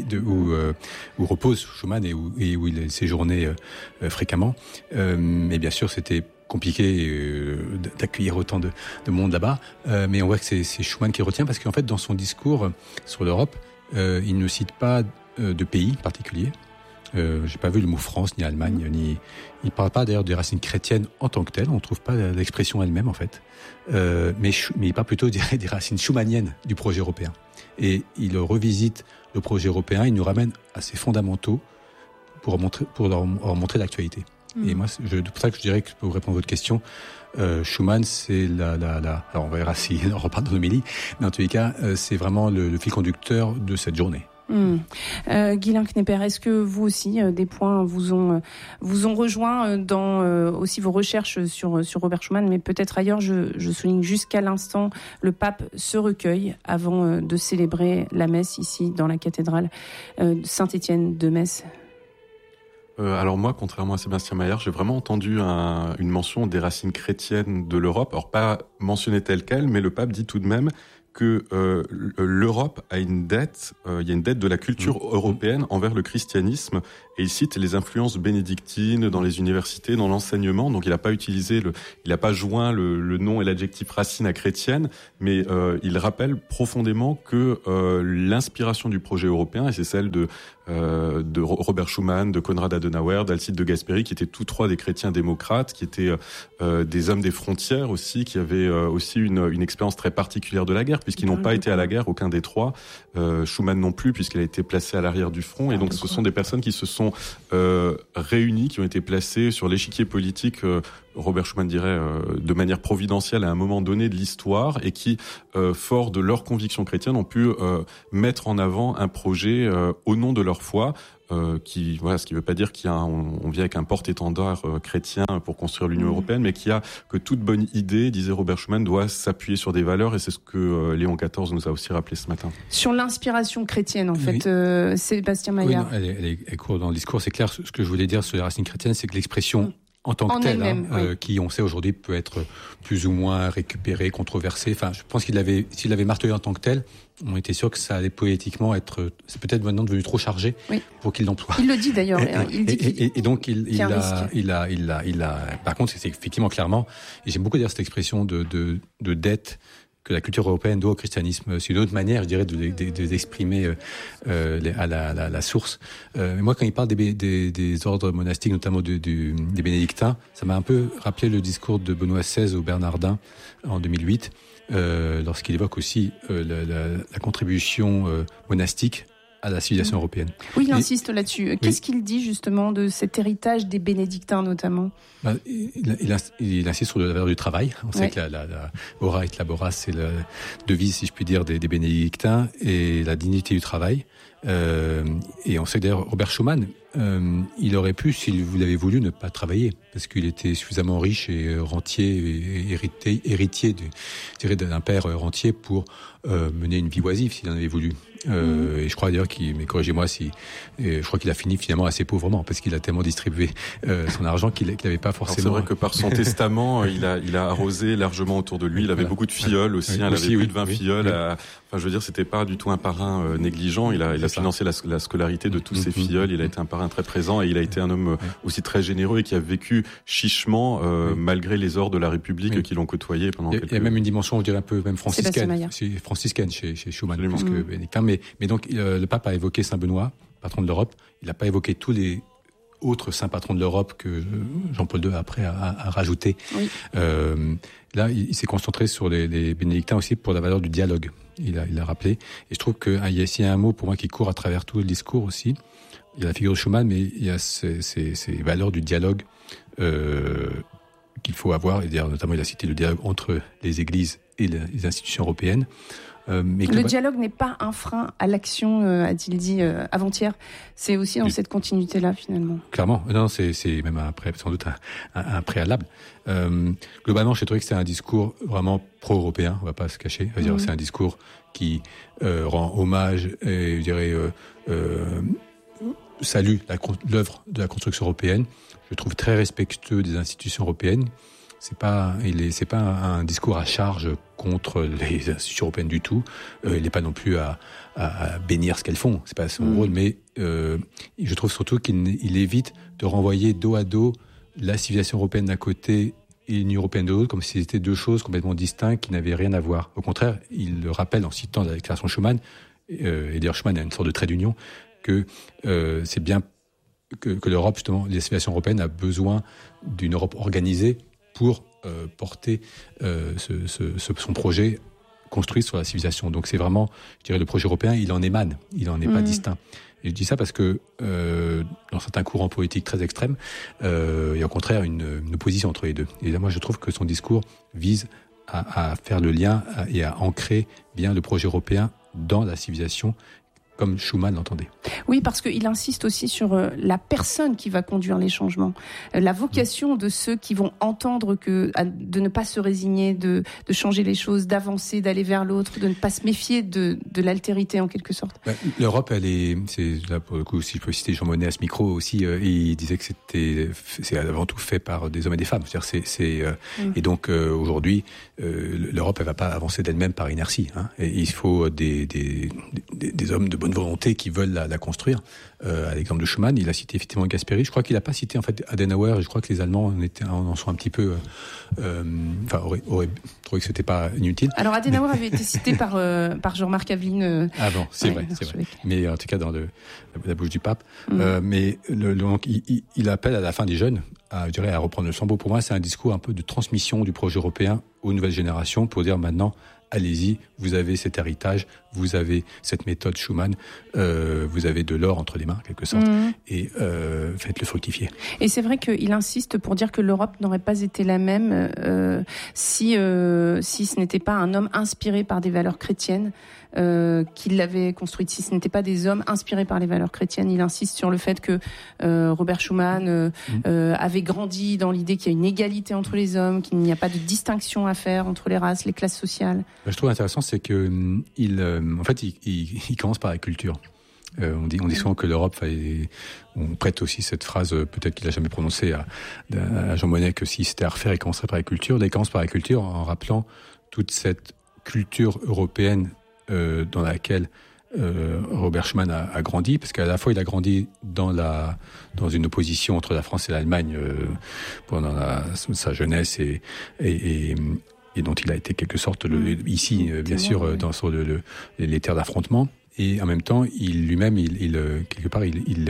où repose Schuman et où il séjournait fréquemment. Mais bien sûr, c'était compliqué d'accueillir autant de monde là-bas. Mais on voit que c'est Schuman qui retient parce qu'en fait, dans son discours sur l'Europe, il ne cite pas de pays particulier. J'ai pas vu le mot France ni Allemagne, ni. Il parle pas d'ailleurs des racines chrétiennes en tant que telles. On trouve pas l'expression elle-même en fait. Mais il parle plutôt des racines schumanniennes du projet européen. Et il revisite le projet européen. Il nous ramène à ses fondamentaux pour leur montrer l'actualité. Et moi, c'est pour ça que je dirais que pour répondre à votre question, Schuman, c'est alors on verra si on repart dans l'homélie, mais en tous les cas, c'est vraiment le fil conducteur de cette journée. Guylain Knepper, est-ce que vous aussi, des points vous ont rejoint dans aussi vos recherches sur Robert Schuman, mais peut-être ailleurs, je souligne jusqu'à l'instant, le pape se recueille avant de célébrer la messe ici dans la cathédrale Saint-Étienne de Metz. Alors moi, contrairement à Sébastien Maillard, j'ai vraiment entendu une mention des racines chrétiennes de l'Europe. Alors pas mentionnée telle quelle, mais le pape dit tout de même que l'Europe a une dette, il y a une dette de la culture européenne envers le christianisme, et il cite les influences bénédictines dans les universités, dans l'enseignement. Donc il n'a pas utilisé il n'a pas joint le nom et l'adjectif racine à chrétienne, mais il rappelle profondément que l'inspiration du projet européen, et c'est celle de Robert Schuman, de Konrad Adenauer, d'Alcide de Gasperi, qui étaient tous trois des chrétiens démocrates, qui étaient des hommes des frontières aussi, qui avaient aussi une expérience très particulière de la guerre, puisqu'ils n'ont pas été à la guerre, aucun des trois. Schuman non plus, puisqu'il a été placé à l'arrière du front. Et donc ce sont des personnes qui se sont réunies, qui ont été placées sur l'échiquier politique, Robert Schuman dirait, de manière providentielle à un moment donné de l'histoire, et qui, fort de leurs convictions chrétiennes, ont pu mettre en avant un projet au nom de leur foi, ce qui veut pas dire on vient avec un porte-étendard chrétien pour construire l'Union européenne, mais que toute bonne idée, disait Robert Schuman, doit s'appuyer sur des valeurs, et c'est ce que Léon XIV nous a aussi rappelé ce matin. Sur l'inspiration chrétienne, en fait, Sébastien Maillard. Oui, elle court dans le discours, c'est clair. Ce que je voulais dire sur les racines chrétiennes, c'est que l'expression en tant que telle, qui, on sait aujourd'hui, peut être plus ou moins récupérée, controversée. Enfin, je pense s'il l'avait martelé en tant que tel, on était sûr que ça allait poétiquement c'est peut-être maintenant devenu trop chargé pour qu'il l'emploie. Il le dit d'ailleurs. Et donc il a. Par contre, c'est effectivement clairement. Et j'aime beaucoup dire cette expression de dette que la culture européenne doit au christianisme. C'est une autre manière, je dirais, de l'exprimer à la source. Mais moi, quand il parle des ordres monastiques, notamment des bénédictins, ça m'a un peu rappelé le discours de Benoît XVI au Bernardin en 2008, lorsqu'il évoque aussi la contribution monastique à la civilisation européenne. Oui, il insiste là-dessus. Qu'est-ce qu'il dit justement de cet héritage des bénédictins notamment ? Il insiste sur la valeur du travail. On sait que la ora et labora, c'est la devise, si je puis dire, des bénédictins, et la dignité du travail. Et on sait que d'ailleurs Robert Schuman, il aurait pu, s'il vous l'avait voulu, ne pas travailler, parce qu'il était suffisamment riche et rentier, et héritier d'un père rentier pour mener une vie oisive s'il en avait voulu. Et je crois d'ailleurs mais corrigez-moi je crois qu'il a fini finalement assez pauvrement, parce qu'il a tellement distribué son argent qu'il n'avait pas forcément. Alors c'est vrai que par son testament, il a arrosé largement autour de lui. Il avait beaucoup de filleuls aussi. Il avait plus de 20 filleuls. Enfin, je veux dire, c'était pas du tout un parrain négligent. Il a financé la scolarité de tous ses filleuls. Il a été un parrain très présent, et il a été un homme aussi très généreux, et qui a vécu chichement malgré les ors de la République qui l'ont côtoyé pendant quelques années. Il y a même une dimension, je dirais, un peu même franciscaine chez Schuman, plus que bénédictin. Mais donc, le pape a évoqué Saint Benoît, patron de l'Europe. Il n'a pas évoqué tous les autres saints patrons de l'Europe que Jean-Paul II après a rajouté. Là, il s'est concentré sur les bénédictins aussi pour la valeur du dialogue. Il a rappelé. Et je trouve qu'il y a ici un mot pour moi qui court à travers tout le discours aussi. Il y a la figure de Schuman, mais il y a ces valeurs du dialogue qu'il faut avoir. Et d'ailleurs, notamment, il a cité le dialogue entre les églises et les institutions européennes. Le dialogue n'est pas un frein à l'action, a-t-il dit avant-hier. C'est aussi dans cette continuité-là, finalement. Clairement. Non, c'est même sans doute un préalable. Globalement, j'ai trouvé que c'était un discours vraiment pro-européen, on va pas se cacher. C'est un discours qui rend hommage et, je dirais, salue l'œuvre de la construction européenne. Je trouve très respectueux des institutions européennes. C'est pas un discours à charge contre les institutions européennes du tout. Il n'est pas non plus à bénir ce qu'elles font. C'est pas son rôle, mais je trouve surtout qu'il évite de renvoyer dos à dos la civilisation européenne d'un côté et l'Union européenne de l'autre, comme si c'était deux choses complètement distinctes qui n'avaient rien à voir. Au contraire, il le rappelle en citant la déclaration Schuman, et d'ailleurs Schuman a une sorte de trait d'union, que c'est bien que l'Europe, justement, la civilisation européenne a besoin d'une Europe organisée pour porter son projet construit sur la civilisation. Donc c'est vraiment, je dirais, le projet européen, il en émane, il n'en est pas distinct. Et je dis ça parce que dans certains courants politiques très extrêmes, il y a au contraire une opposition entre les deux. Et là, moi, je trouve que son discours vise à faire le lien et à ancrer bien le projet européen dans la civilisation, comme Schuman l'entendait. Oui, parce qu'il insiste aussi sur la personne qui va conduire les changements, la vocation de ceux qui vont entendre de ne pas se résigner, de changer les choses, d'avancer, d'aller vers l'autre, de ne pas se méfier de l'altérité en quelque sorte. L'Europe, c'est là pour le coup, si je peux citer Jean Monnet à ce micro aussi, il disait que c'est avant tout fait par des hommes et des femmes. C'est-à-dire et donc aujourd'hui, l'Europe, elle va pas avancer d'elle-même par inertie. Hein, et il faut des hommes de bonne volonté qui veulent la construire. À l'exemple de Schuman, il a cité effectivement Gasperi. Je crois qu'il n'a pas cité en fait Adenauer. Je crois que les Allemands en sont un petit peu, auraient trouvé que c'était pas inutile. Alors Adenauer avait été cité par Jean-Marc Aveline. Ah bon, c'est vrai. Mais en tout cas dans la bouche du pape. Mais donc il appelle à la fin des jeunes à reprendre le flambeau. Pour moi, c'est un discours un peu de transmission du projet européen aux nouvelles générations pour dire maintenant, allez-y, vous avez cet héritage, vous avez cette méthode Schuman, vous avez de l'or entre les mains, en quelque sorte, et faites-le fructifier. Et c'est vrai qu'il insiste pour dire que l'Europe n'aurait pas été la même si ce n'était pas un homme inspiré par des valeurs chrétiennes qui l'avait construite, si ce n'était pas des hommes inspirés par les valeurs chrétiennes. Il insiste sur le fait que Robert Schuman avait grandi dans l'idée qu'il y a une égalité entre les hommes, qu'il n'y a pas de distinction à faire entre les races, les classes sociales. Je trouve intéressant, c'est que il commence par la culture. On dit souvent que l'Europe, on prête aussi cette phrase, peut-être qu'il n'a jamais prononcée à Jean Monnet, que si c'était à refaire, il commencerait par la culture. Là, il commence par la culture en rappelant toute cette culture européenne dans laquelle Robert Schuman a grandi, parce qu'à la fois il a grandi dans une opposition entre la France et l'Allemagne pendant sa jeunesse et dont il a été quelque sorte ici bien sûr dans les terres d'affrontement, et en même temps il lui-même quelque part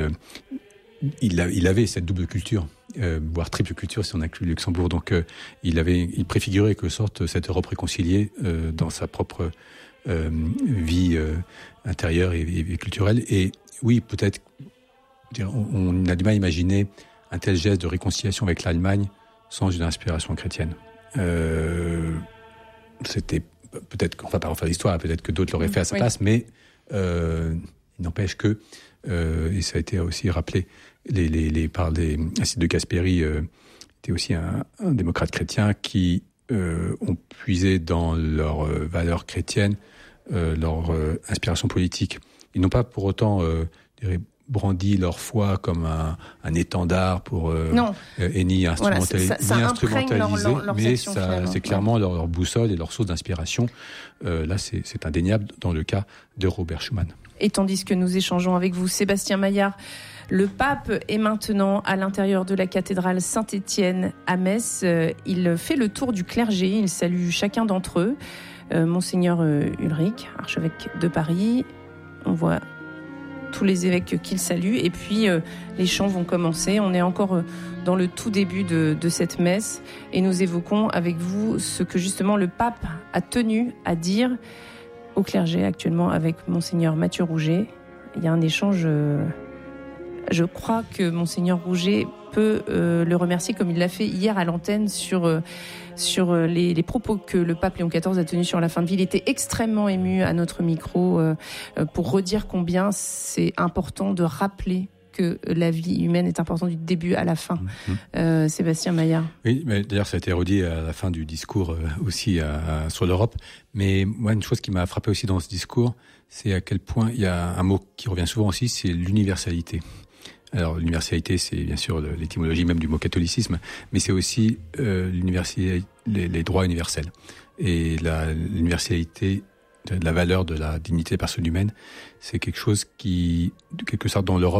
il avait cette double culture, voire triple culture si on inclut Luxembourg. Donc il préfigurait quelque sorte cette Europe réconciliée dans sa propre vie intérieure et culturelle. Et oui, peut-être on a du mal à imaginer un tel geste de réconciliation avec l'Allemagne sans une inspiration chrétienne. C'était peut-être qu'on va pas refaire l'histoire, peut-être que d'autres l'auraient fait à sa place, mais il n'empêche que et ça a été aussi rappelé par les Acides de Gasperi, était aussi un démocrate chrétien qui ont puisé dans leurs valeurs chrétiennes leur inspiration politique. Ils n'ont pas pour autant brandi leur foi comme un étendard pour ni instrumentaliser, mais c'est clairement leur boussole et leur source d'inspiration. Là, c'est indéniable dans le cas de Robert Schuman. Et tandis que nous échangeons avec vous, Sébastien Maillard, le pape est maintenant à l'intérieur de la cathédrale Saint-Étienne à Metz. Il fait le tour du clergé, il salue chacun d'entre eux. Monseigneur Ulrich, archevêque de Paris, on voit tous les évêques qu'il salue, et puis les chants vont commencer. On est encore dans le tout début de cette messe, et nous évoquons avec vous ce que justement le pape a tenu à dire au clergé actuellement avec Monseigneur Mathieu Rouget. Il y a un échange, je crois que Monseigneur Rouget peut le remercier comme il l'a fait hier à l'antenne sur les propos que le pape Léon XIV a tenus sur la fin de vie. Il était extrêmement ému à notre micro pour redire combien c'est important de rappeler que la vie humaine est importante du début à la fin. Sébastien Maillard. Oui, mais d'ailleurs ça a été redit à la fin du discours aussi sur l'Europe. Mais moi, une chose qui m'a frappé aussi dans ce discours, c'est à quel point il y a un mot qui revient souvent aussi, c'est l'universalité. Alors l'universalité, c'est bien sûr l'étymologie même du mot catholicisme, mais c'est aussi l'universalité, les droits universels. Et l'universalité de la valeur de la dignité des personnes humaines, c'est quelque chose qui, de quelque sorte, dans l'Europe,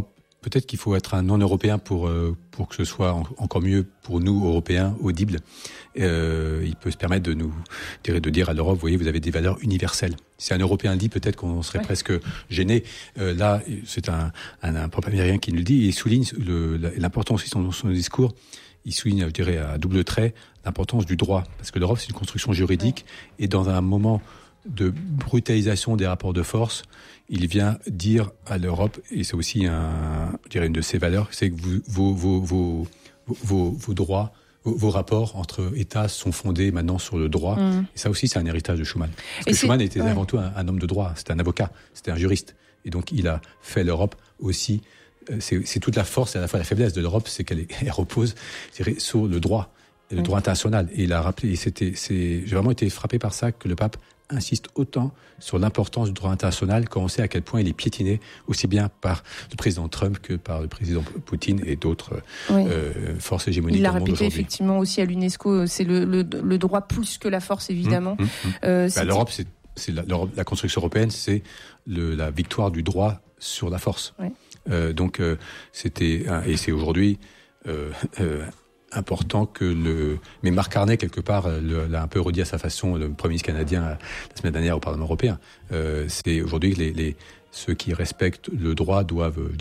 Peut-être qu'il faut être un non-européen pour que ce soit encore mieux pour nous, Européens, audible. Il peut se permettre de dire à l'Europe, vous voyez, vous avez des valeurs universelles. Si un Européen le dit, peut-être qu'on serait presque gêné. Là, c'est un propre américain qui nous le dit, et il souligne l'importance aussi dans son discours. Il souligne, je dirais, à double trait, l'importance du droit. Parce que l'Europe, c'est une construction juridique, et dans un moment de brutalisation des rapports de force, il vient dire à l'Europe, et c'est aussi une de ses valeurs, c'est que vos droits, vos rapports entre États sont fondés maintenant sur le droit. Et ça aussi, c'est un héritage de Schuman. Parce que Schuman était avant tout un homme de droit, c'était un avocat, c'était un juriste. Et donc, il a fait l'Europe aussi. C'est toute la force et à la fois la faiblesse de l'Europe, c'est qu'elle repose sur le droit, le droit international. Et il a rappelé, j'ai vraiment été frappé par ça, que le pape insiste autant sur l'importance du droit international quand on sait à quel point il est piétiné aussi bien par le président Trump que par le président Poutine et d'autres forces hégémoniques dans le monde aujourd'hui. Il l'a répété effectivement aussi à l'UNESCO, c'est le droit plus que la force évidemment. L'Europe, la construction européenne, c'est la victoire du droit sur la force. Et c'est aujourd'hui important mais Mark Carney, quelque part, l'a un peu redit à sa façon, le Premier ministre canadien, la semaine dernière au Parlement européen. C'est aujourd'hui ceux qui respectent le droit doivent